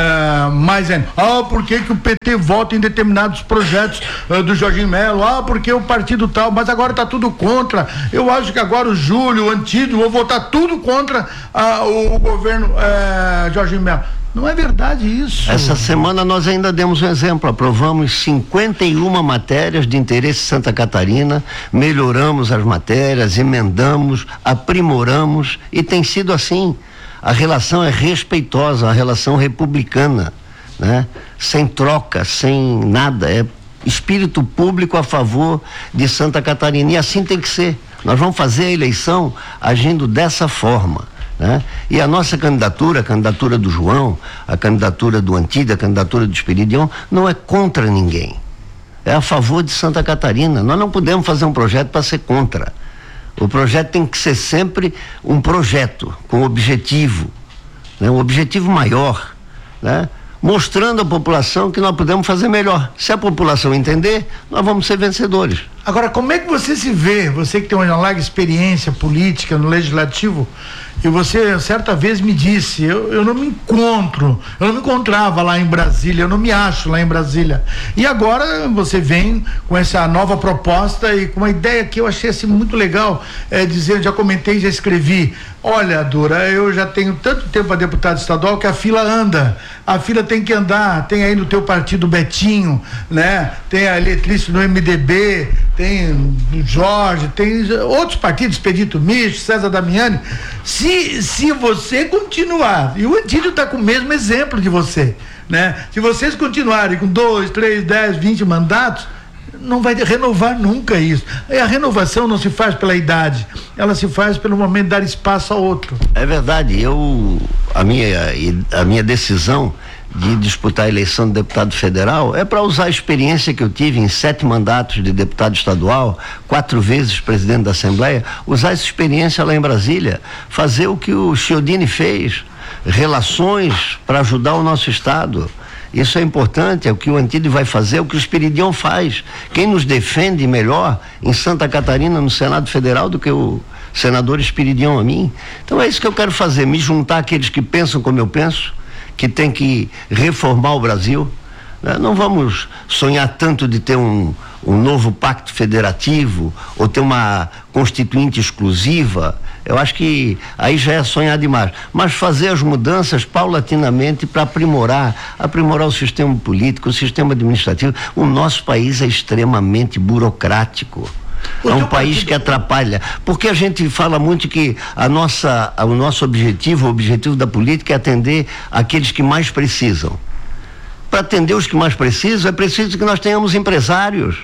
É, mas é, ah, por que que o P T vota em determinados projetos uh, do Jorginho Melo? Ah, porque o partido tal, mas agora tá tudo contra. Eu acho que agora o Júlio, o Antídio, vão votar tudo contra uh, o, o governo uh, Jorginho Melo. Não é verdade isso. Essa semana nós ainda demos um exemplo, aprovamos cinquenta e uma matérias de interesse de Santa Catarina, melhoramos as matérias, emendamos, aprimoramos e tem sido assim. A relação é respeitosa, a relação republicana, né? Sem troca, sem nada, é espírito público a favor de Santa Catarina e assim tem que ser. Nós vamos fazer a eleição agindo dessa forma. Né? E a nossa candidatura, a candidatura do João, a candidatura do Antídio, a candidatura do Esperidião, não é contra ninguém, é a favor de Santa Catarina. Nós não podemos fazer um projeto para ser contra. O projeto tem que ser sempre um projeto com objetivo, né? Um objetivo maior, né? Mostrando à população que nós podemos fazer melhor. Se a população entender, nós vamos ser vencedores. Agora, como é que você se vê, você que tem uma larga experiência política no legislativo, e você certa vez me disse, eu, eu não me encontro, eu não me encontrava lá em Brasília, eu não me acho lá em Brasília. E agora você vem com essa nova proposta e com uma ideia que eu achei assim muito legal, é dizer, já comentei, já escrevi, olha, Dura, eu já tenho tanto tempo a deputado estadual que a fila anda, a fila tem que andar, tem aí no teu partido Betinho, né? Tem a Letrice no M D B, tem o Jorge, tem outros partidos, Expedito Micho, César Damiani. Se, se você continuar, e o Antídio está com o mesmo exemplo de você, né? Se vocês continuarem com dois, três, dez, vinte mandatos, não vai renovar nunca isso. E a renovação não se faz pela idade, ela se faz pelo momento de dar espaço a outro. É verdade, eu, a minha, a minha decisão de disputar a eleição de deputado federal é para usar a experiência que eu tive em sete mandatos de deputado estadual, quatro vezes presidente da Assembleia, usar essa experiência lá em Brasília, fazer o que o Chiodini fez, relações para ajudar o nosso estado. Isso é importante, é o que o Antídio vai fazer, é o que o Esperidião faz. Quem nos defende melhor em Santa Catarina, no Senado Federal, do que o senador Esperidião a mim. Então é isso que eu quero fazer, me juntar àqueles que pensam como eu penso, que tem que reformar o Brasil. Né? Não vamos sonhar tanto de ter um, um novo pacto federativo ou ter uma constituinte exclusiva. Eu acho que aí já é sonhar demais. Mas fazer as mudanças paulatinamente para aprimorar, aprimorar o sistema político, o sistema administrativo. O nosso país é extremamente burocrático. É um país que atrapalha, porque a gente fala muito que a nossa, o nosso objetivo, o objetivo da política é atender aqueles que mais precisam. Para atender os que mais precisam, é preciso que nós tenhamos empresários.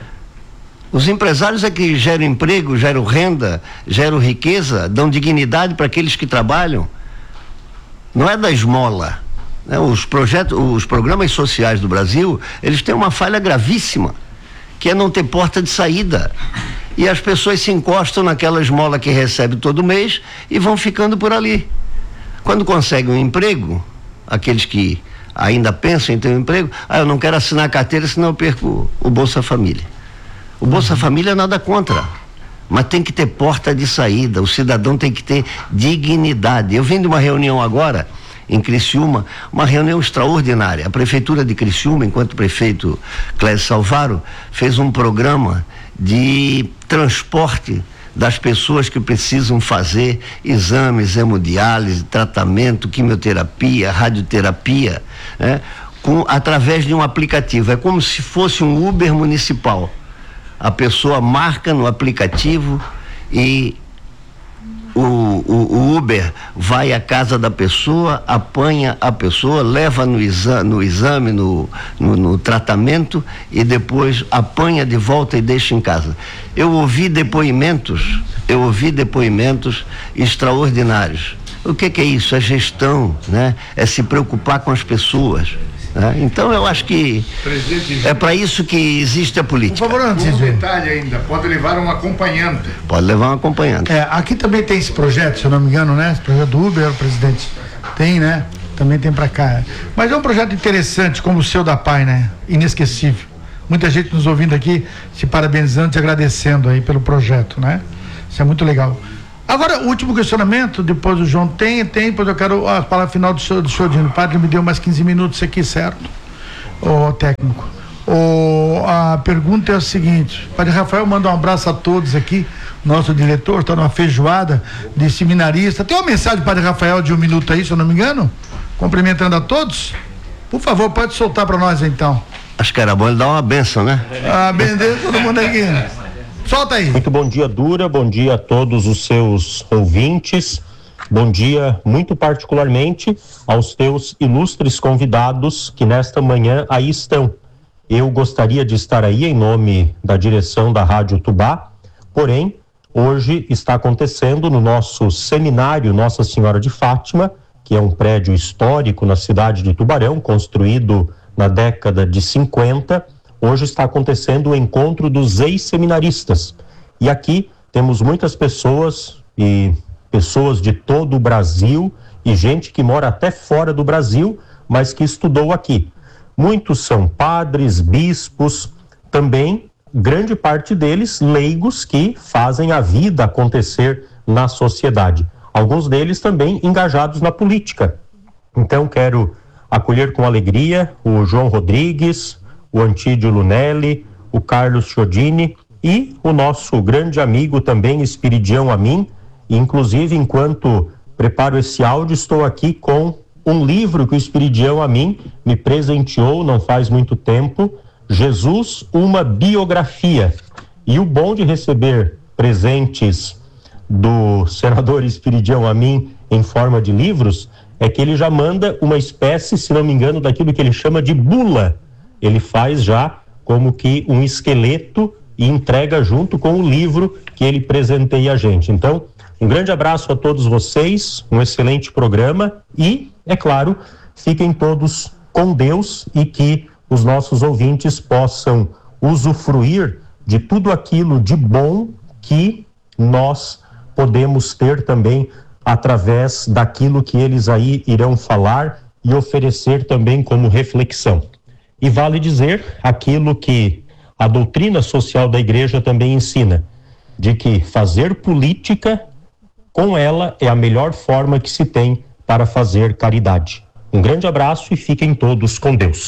Os empresários é que geram emprego, geram renda, geram riqueza, dão dignidade para aqueles que trabalham. Não é da esmola, né? Os projetos, os programas sociais do Brasil, eles têm uma falha gravíssima, que é não ter porta de saída. E as pessoas se encostam naquela esmola que recebe todo mês e vão ficando por ali. Quando conseguem um emprego, aqueles que ainda pensam em ter um emprego, ah, eu não quero assinar a carteira, senão eu perco o Bolsa Família. O Bolsa Família nada contra, mas tem que ter porta de saída, o cidadão tem que ter dignidade. Eu vim de uma reunião agora em Criciúma, uma reunião extraordinária. A prefeitura de Criciúma, enquanto prefeito Clésio Salvaro, fez um programa de transporte das pessoas que precisam fazer exames, hemodiálise, tratamento, quimioterapia, radioterapia, né? Com, através de um aplicativo. É como se fosse um Uber municipal. A pessoa marca no aplicativo e O, o, o Uber vai à casa da pessoa, apanha a pessoa, leva no exame, no, exame no, no, no tratamento e depois apanha de volta e deixa em casa. Eu ouvi depoimentos, eu ouvi depoimentos extraordinários. O que que é isso? É gestão, né? É se preocupar com as pessoas. Né? Então eu acho que é para isso que existe a política. Por favor, antes Um de... detalhe ainda, pode levar um acompanhante. Pode levar um acompanhante. É, aqui também tem esse projeto, se eu não me engano, né? Esse projeto do Uber, presidente. Tem, né? Também tem pra cá. Mas é um projeto interessante, como o seu da Pai, né? Inesquecível. Muita gente nos ouvindo aqui, se parabenizando, te agradecendo aí pelo projeto, né? Isso é muito legal. Agora, o último questionamento, depois o João tem, tem, depois eu quero a palavra final do senhor, do senhor Dino. O padre me deu mais quinze minutos aqui, certo? O técnico. O, a pergunta é a seguinte, Padre Rafael manda um abraço a todos aqui, nosso diretor está numa feijoada de seminarista. Tem uma mensagem, Padre Rafael, de um minuto aí, se eu não me engano, cumprimentando a todos. Por favor, pode soltar para nós então. Acho que era bom ele dar uma benção, né? Ah, bendeira todo mundo aqui. Solta aí. Muito bom dia, Dura, bom dia a todos os seus ouvintes, bom dia muito particularmente aos teus ilustres convidados que nesta manhã aí estão. Eu gostaria de estar aí em nome da direção da Rádio Tubá, porém, hoje está acontecendo no nosso seminário Nossa Senhora de Fátima, que é um prédio histórico na cidade de Tubarão, construído na década de cinquenta, hoje está acontecendo o encontro dos ex-seminaristas. E aqui temos muitas pessoas, e pessoas de todo o Brasil, e gente que mora até fora do Brasil, mas que estudou aqui. Muitos são padres, bispos, também grande parte deles leigos que fazem a vida acontecer na sociedade. Alguns deles também engajados na política. Então quero acolher com alegria o João Rodrigues, o Antídio Lunelli, o Carlos Chiodini e o nosso grande amigo também, Espiridião Amin. E, inclusive, enquanto preparo esse áudio, estou aqui com um livro que o Espiridião Amin me presenteou não faz muito tempo, Jesus, uma biografia. E o bom de receber presentes do senador Espiridião Amin em forma de livros é que ele já manda uma espécie, se não me engano, daquilo que ele chama de bula. Ele faz já como que um esqueleto e entrega junto com o livro que ele presenteia a gente. Então, um grande abraço a todos vocês, um excelente programa e, é claro, fiquem todos com Deus e que os nossos ouvintes possam usufruir de tudo aquilo de bom que nós podemos ter também através daquilo que eles aí irão falar e oferecer também como reflexão. E vale dizer aquilo que a doutrina social da igreja também ensina, de que fazer política, com ela, é a melhor forma que se tem para fazer caridade. Um grande abraço e fiquem todos com Deus.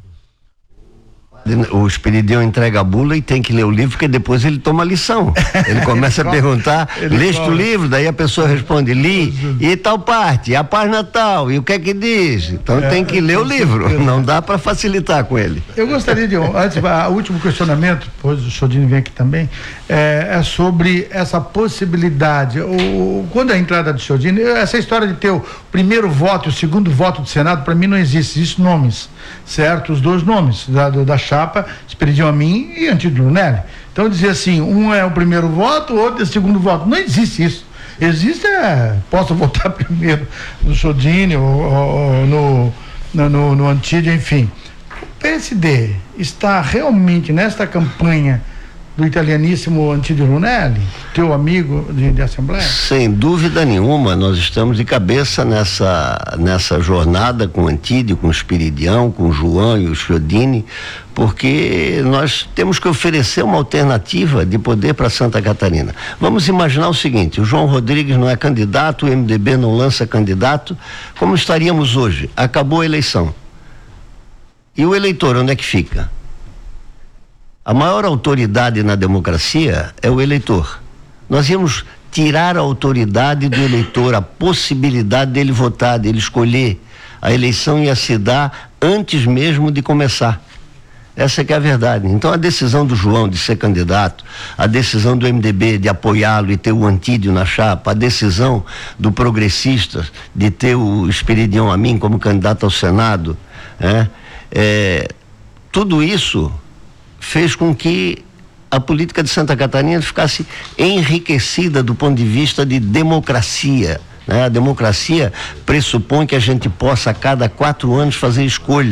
O Espiridião entrega a bula e tem que ler o livro, porque depois ele toma a lição. Ele começa a perguntar, leste o livro, daí a pessoa responde, li, e tal parte, a página tal, e o que é que diz? Então é, tem que ler o livro, não dá para facilitar com ele. Eu gostaria de, antes, o último questionamento, depois o Chiodini vem aqui também, é, é sobre essa possibilidade, o, quando a entrada do Chiodini, essa história de ter o primeiro voto e o segundo voto do Senado, para mim não existe, existem nomes, certo? Os dois nomes, da, da chapa, Espiridião Amin e Antídio Lunelli. Então dizer assim, um é o primeiro voto, o outro é o segundo voto. Não existe isso. Existe, é, posso votar primeiro no Chiodini ou, ou no, no, no, no Antídio, enfim. O P S D está realmente nesta campanha do italianíssimo Antídio Lunelli, teu amigo de, de Assembleia? Sem dúvida nenhuma, nós estamos de cabeça nessa, nessa jornada com o Antídio, com o Espiridião, com o João e o Chiodini, porque nós temos que oferecer uma alternativa de poder para Santa Catarina. Vamos imaginar o seguinte, o João Rodrigues não é candidato, o M D B não lança candidato, como estaríamos hoje? Acabou a eleição. E o eleitor, onde é que fica? A maior autoridade na democracia é o eleitor. Nós íamos tirar a autoridade do eleitor, a possibilidade dele votar, dele escolher. A eleição ia se dar antes mesmo de começar. Essa é que é a verdade. Então a decisão do João de ser candidato, a decisão do M D B de apoiá-lo e ter o Antídio na chapa, a decisão do Progressistas de ter o Espiridião Amin como candidato ao Senado, é, é, tudo isso fez com que a política de Santa Catarina ficasse enriquecida do ponto de vista de democracia, né? A democracia pressupõe que a gente possa a cada quatro anos fazer escolha.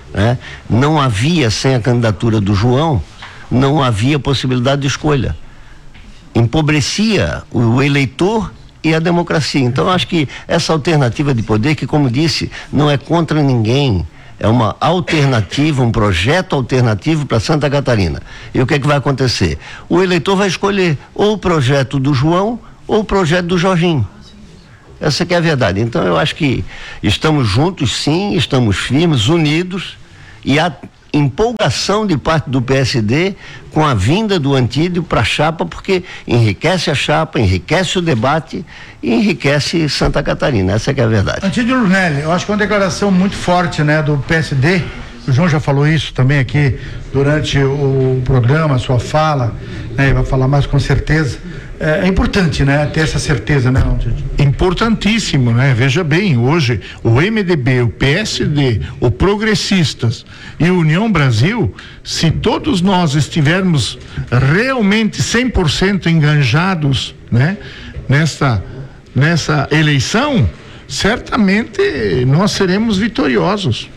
né? Não havia, sem a candidatura do João, não havia possibilidade de escolha. Empobrecia o eleitor e a democracia. Então, acho que essa alternativa de poder, que, como disse, não é contra ninguém, é uma alternativa, um projeto alternativo para Santa Catarina. E o que é que vai acontecer? O eleitor vai escolher ou o projeto do João ou o projeto do Jorginho. Essa que é a verdade. Então, eu acho que estamos juntos, sim, estamos firmes, unidos, e há empolgação de parte do P S D com a vinda do Antídio para a chapa, porque enriquece a chapa, enriquece o debate e enriquece Santa Catarina. Essa que é a verdade. Antídio Lunelli, eu acho que é uma declaração muito forte, né, do P S D. O João já falou isso também aqui durante o programa, a sua fala, né, vai falar mais com certeza. É, é importante, né, ter essa certeza, né, Antídio? Importantíssimo, né? Veja bem, hoje o M D B, o P S D, o Progressistas e o União Brasil, se todos nós estivermos realmente cem por cento enganjados, né, nessa, nessa eleição, certamente nós seremos vitoriosos.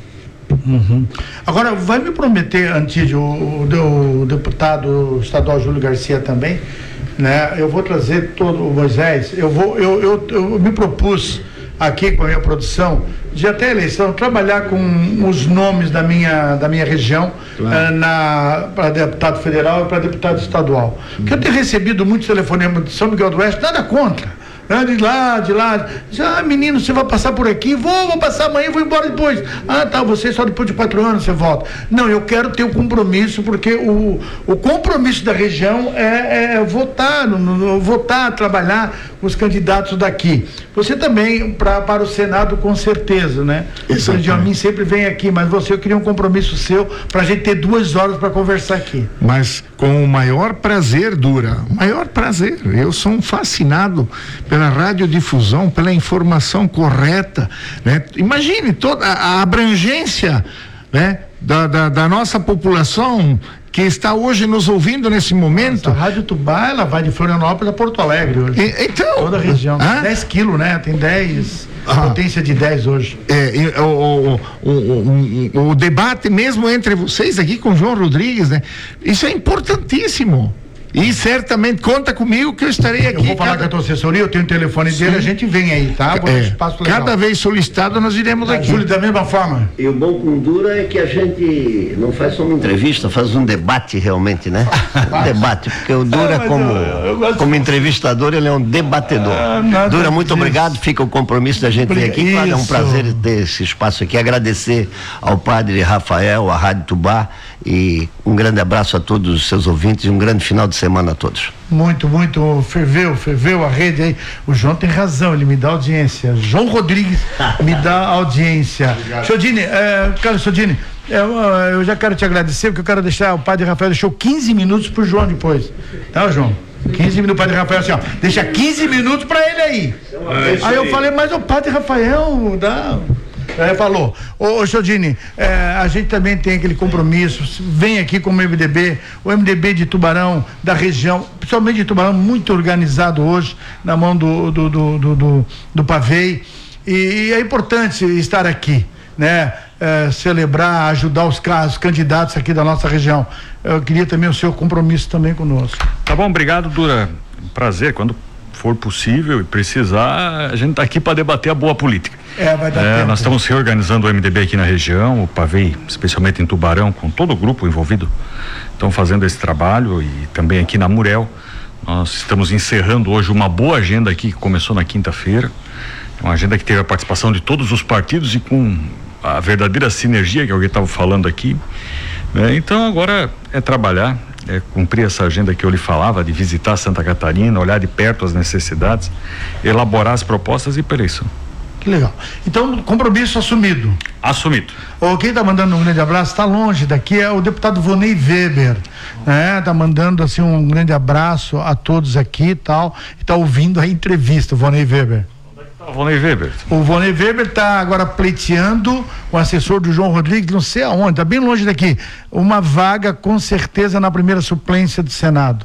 Uhum. Agora, vai me prometer, Antídio, o, o deputado estadual Júlio Garcia também, né? Eu vou trazer todo o Moisés, eu vou, eu, eu, eu me propus aqui com a minha produção de até a eleição trabalhar com os nomes da minha, da minha região, claro, uh, na para deputado federal e para deputado estadual. Uhum. Porque eu tenho recebido muitos telefonemas de São Miguel do Oeste, nada contra. De lá, de lá, diz, ah, menino, você vai passar por aqui? Vou, vou passar amanhã, vou embora depois. Ah, tá, você só depois de quatro anos você volta. Não, eu quero ter o compromisso, porque o, o compromisso da região é, é votar, no, no, votar, trabalhar com os candidatos daqui. Você também, pra, para o Senado, com certeza, né? O mim sempre vem aqui, mas você, eu queria um compromisso seu pra gente ter duas horas para conversar aqui. Mas com o maior prazer, Dura, o maior prazer. Eu sou um fascinado pela radiodifusão, pela informação correta, né? Imagine toda a abrangência, né, da, da, da nossa população que está hoje nos ouvindo nesse momento. Nossa, a Rádio Tubá, ela vai de Florianópolis a Porto Alegre hoje. E, então, toda a região. Ah? dez quilos, né? Tem dez, ah. potência de dez hoje. É, o, o, o, o, o debate mesmo entre vocês aqui com o João Rodrigues, né? Isso é importantíssimo. E certamente conta comigo que eu estarei aqui. Eu vou falar cada... com a tua assessoria, eu tenho o telefone dele, a gente vem aí, tá? Vou é, espaço legal. Cada vez solicitado nós iremos aqui. Júlio, da mesma forma. E o bom com Dura é que a gente não faz só uma entrevista, faz um debate realmente, né? Um debate, porque o Dura, é, como, eu, eu como entrevistador, ele é um debatedor. Ah, Dura, muito disso. Obrigado, fica o compromisso da gente vir aqui. Claro, é um prazer ter esse espaço aqui, agradecer ao padre Rafael, à Rádio Tubá, e um grande abraço a todos os seus ouvintes e um grande final de semana a todos. Muito, muito, ferveu, ferveu a rede aí. O João tem razão, ele me dá audiência. João Rodrigues me dá audiência. Chodini, é, cara, Chodini, eu, eu já quero te agradecer, porque eu quero deixar, o padre Rafael deixou quinze minutos pro João depois. Tá, João? quinze minutos, padre Rafael, assim, ó, deixa quinze minutos pra ele aí. É, aí eu falei, mas o padre Rafael dá... É, falou, ô, ô Chodini, é, a gente também tem aquele compromisso, vem aqui como M D B, o M D B de Tubarão, da região, principalmente de Tubarão, muito organizado hoje, na mão do do, do, do, do, do Pavei, e, e é importante estar aqui, né? É, celebrar, ajudar os, os candidatos aqui da nossa região. Eu queria também o seu compromisso também conosco. Tá bom, obrigado, Dura, prazer, quando for possível e precisar, a gente está aqui para debater a boa política. É, vai dar é, tempo. Nós estamos reorganizando o M D B aqui na região, o Pavei, especialmente em Tubarão, com todo o grupo envolvido, estão fazendo esse trabalho, e também aqui na Murel. Nós estamos encerrando hoje uma boa agenda aqui que começou na quinta-feira, uma agenda que teve a participação de todos os partidos e com a verdadeira sinergia que alguém estava falando aqui, né? Então agora é trabalhar, é cumprir essa agenda que eu lhe falava, de visitar Santa Catarina, olhar de perto as necessidades, elaborar as propostas e ir para a eleição. Que legal. Então, compromisso assumido. Assumido. Oh, quem está mandando um grande abraço, está longe daqui, é o deputado Vonei Weber, né? Tá mandando assim um grande abraço a todos aqui e tal, e tá ouvindo a entrevista, o Vonei Weber. O Vonei Weber. O Vonei Weber está agora pleiteando o assessor do João Rodrigues, não sei aonde, está bem longe daqui, uma vaga com certeza na primeira suplência do Senado.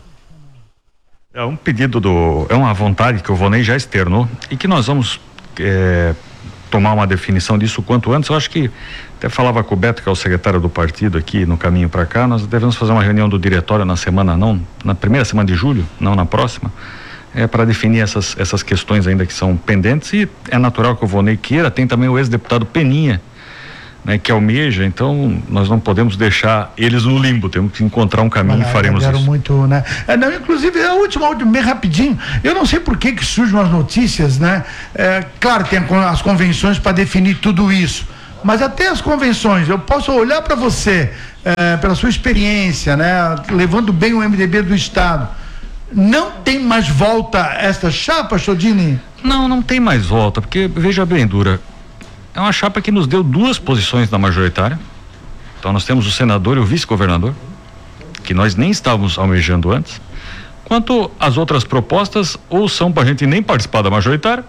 É um pedido do, é uma vontade que o Vonei já externou e que nós vamos é, tomar uma definição disso o quanto antes. Eu acho que, até falava com o Beto, que é o secretário do partido aqui no caminho para cá, nós devemos fazer uma reunião do diretório na semana, não, na primeira semana de julho, não na próxima, é para definir essas, essas questões ainda que são pendentes, e é natural que o Vonei queira. Tem também o ex-deputado Peninha, né, que almeja, então nós não podemos deixar eles no limbo, temos que encontrar um caminho. Olha, e faremos isso. Muito, né? É, não, inclusive, a última, última, bem rapidinho, eu não sei por que que surgem as notícias, né? É, claro, tem as convenções para definir tudo isso, mas até as convenções, eu posso olhar para você, é, pela sua experiência, né? Levando bem o M D B do Estado, não tem mais volta esta chapa, Chodini? Não, não tem mais volta, porque, veja bem, Dura, é uma chapa que nos deu duas posições na majoritária. Então nós temos o senador e o vice-governador, que nós nem estávamos almejando antes. Quanto às outras propostas, ou são para a gente nem participar da majoritária,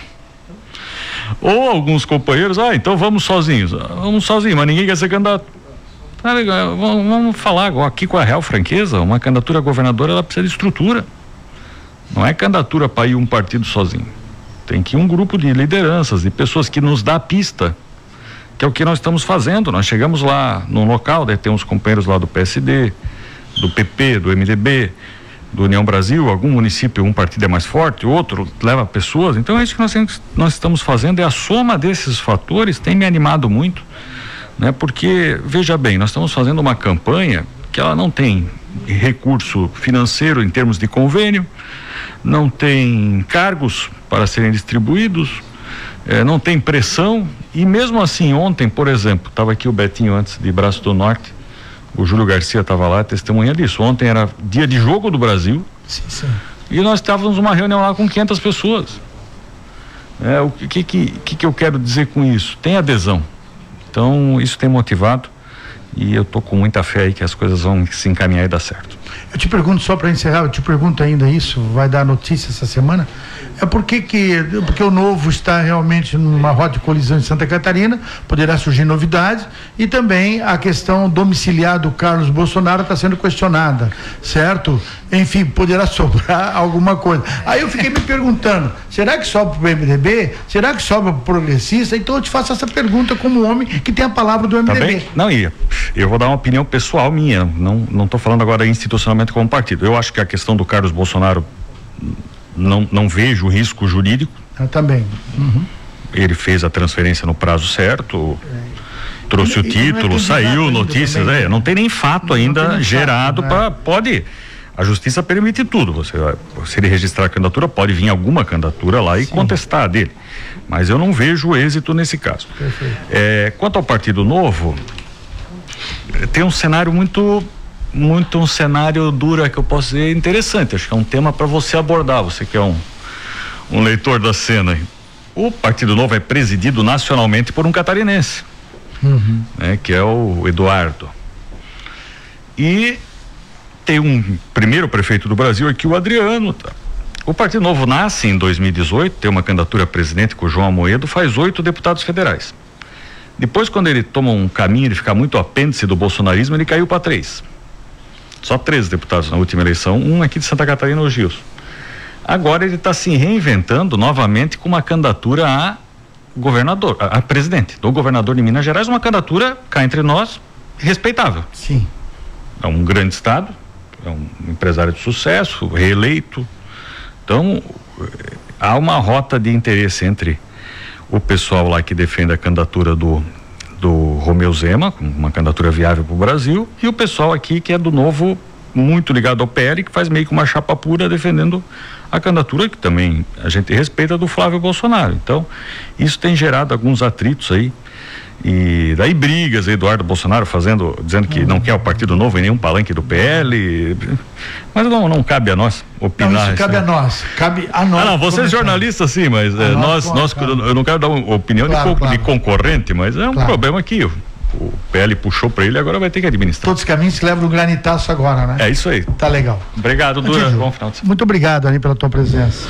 ou alguns companheiros, ah, então vamos sozinhos. Vamos sozinhos, mas ninguém quer ser candidato. Tá legal, vamos, vamos falar aqui com a real franqueza, uma candidatura a governador, ela precisa de estrutura. Não é candidatura para ir um partido sozinho. Tem que ir um grupo de lideranças, de pessoas que nos dá a pista, que é o que nós estamos fazendo. Nós chegamos lá no local, daí tem uns companheiros lá do P S D, do P P, do M D B, do União Brasil, algum município, um partido é mais forte, outro leva pessoas. Então é isso que nós, nós estamos fazendo, é a soma desses fatores, tem me animado muito, né? Porque, veja bem, nós estamos fazendo uma campanha que ela não tem recurso financeiro em termos de convênio, não tem cargos para serem distribuídos, eh, não tem pressão, e mesmo assim ontem, por exemplo, estava aqui o Betinho antes de Braço do Norte, o Júlio Garcia estava lá, testemunha disso. Ontem era dia de jogo do Brasil, sim, sim. E nós estávamos numa reunião lá com quinhentas pessoas. É, o que que, que que eu quero dizer com isso? Tem adesão, então isso tem motivado, e eu tô com muita fé aí que as coisas vão se encaminhar e dar certo. Eu te pergunto, só para encerrar, eu te pergunto ainda isso, vai dar notícia essa semana, é porque que, porque o Novo está realmente numa rota de colisão em Santa Catarina, poderá surgir novidades, e também a questão domiciliar do Carlos Bolsonaro está sendo questionada, certo? Enfim, poderá sobrar alguma coisa. Aí eu fiquei me perguntando, será que sobra para o M D B? Será que sobra para o progressista? Então eu te faço essa pergunta como homem que tem a palavra do M D B. Tá bem? Não, ia. Eu vou dar uma opinião pessoal minha, não não estou falando agora institucionalmente como partido. Eu acho que a questão do Carlos Bolsonaro, não, não vejo risco jurídico. Eu também. Uhum. Ele fez a transferência no prazo certo, é. trouxe e, o título, saiu notícias, é, não tem nem fato ainda nem gerado para, né? Pode, a justiça permite tudo, você, se ele registrar a candidatura, pode vir alguma candidatura lá e Sim. contestar a dele, mas eu não vejo êxito nesse caso. É, quanto ao Partido Novo, tem um cenário muito muito um cenário dura que eu posso dizer interessante, acho que é um tema para você abordar, você que é um um leitor da cena. O Partido Novo é presidido nacionalmente por um catarinense, uhum. né, que é o Eduardo, e tem um primeiro prefeito do Brasil aqui, o Adriano. Tá? O Partido Novo nasce em dois mil e dezoito, tem uma candidatura a presidente com o João Amoedo, faz oito deputados federais. Depois, quando ele toma um caminho de ficar muito apêndice do bolsonarismo, ele caiu para três. Só três deputados na última eleição, um aqui de Santa Catarina, o Gilson. Agora ele está se reinventando novamente com uma candidatura a governador, a, a presidente do governador de Minas Gerais, uma candidatura, cá entre nós, respeitável. Sim. É um grande estado, é um empresário de sucesso, reeleito. Então, há uma rota de interesse entre o pessoal lá que defende a candidatura do do Romeu Zema, uma candidatura viável para o Brasil, e o pessoal aqui que é do Novo, muito ligado ao P L, que faz meio que uma chapa pura defendendo a candidatura, que também a gente respeita, do Flávio Bolsonaro. Então, isso tem gerado alguns atritos aí, e daí brigas, Eduardo Bolsonaro fazendo, dizendo que não quer o Partido Novo em nenhum palanque do P L, mas não, não cabe a nós opinar. Não, isso cabe a nós, cabe a nós. Ah, não, você é jornalista sim, mas é, nós, nós, nós eu não quero dar uma opinião claro, de, claro. de concorrente, mas é um claro. problema que o, o P L puxou para ele, agora vai ter que administrar. Todos os caminhos se levam no granitaço agora, né? É isso aí. Tá legal. Obrigado, Dura, bom final de semana. Muito obrigado, Ani, pela tua presença.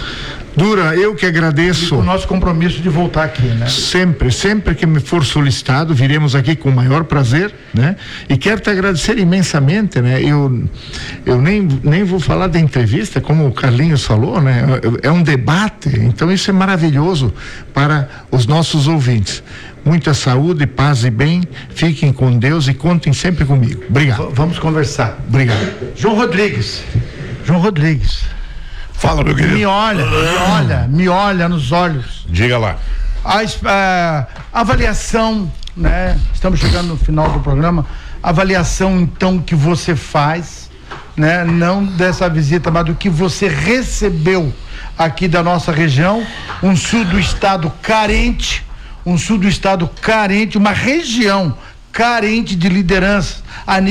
Dura, eu que agradeço. O nosso compromisso de voltar aqui, né? Sempre, sempre que me for solicitado, viremos aqui com o maior prazer, né? E quero te agradecer imensamente, né? Eu, eu nem, nem vou falar da entrevista, como o Carlinhos falou, né? É um debate, então isso é maravilhoso para os nossos ouvintes. Muita saúde, paz e bem, fiquem com Deus e contem sempre comigo. Obrigado. V- vamos conversar. Obrigado. João Rodrigues. João Rodrigues. Fala, meu querido. Me olha, me olha, me olha nos olhos. Diga lá. A, es- a avaliação, né? Estamos chegando no final do programa. Avaliação, então, que você faz, né? Não dessa visita, mas do que você recebeu aqui da nossa região, um sul do estado carente, um sul do estado carente, uma região carente de liderança a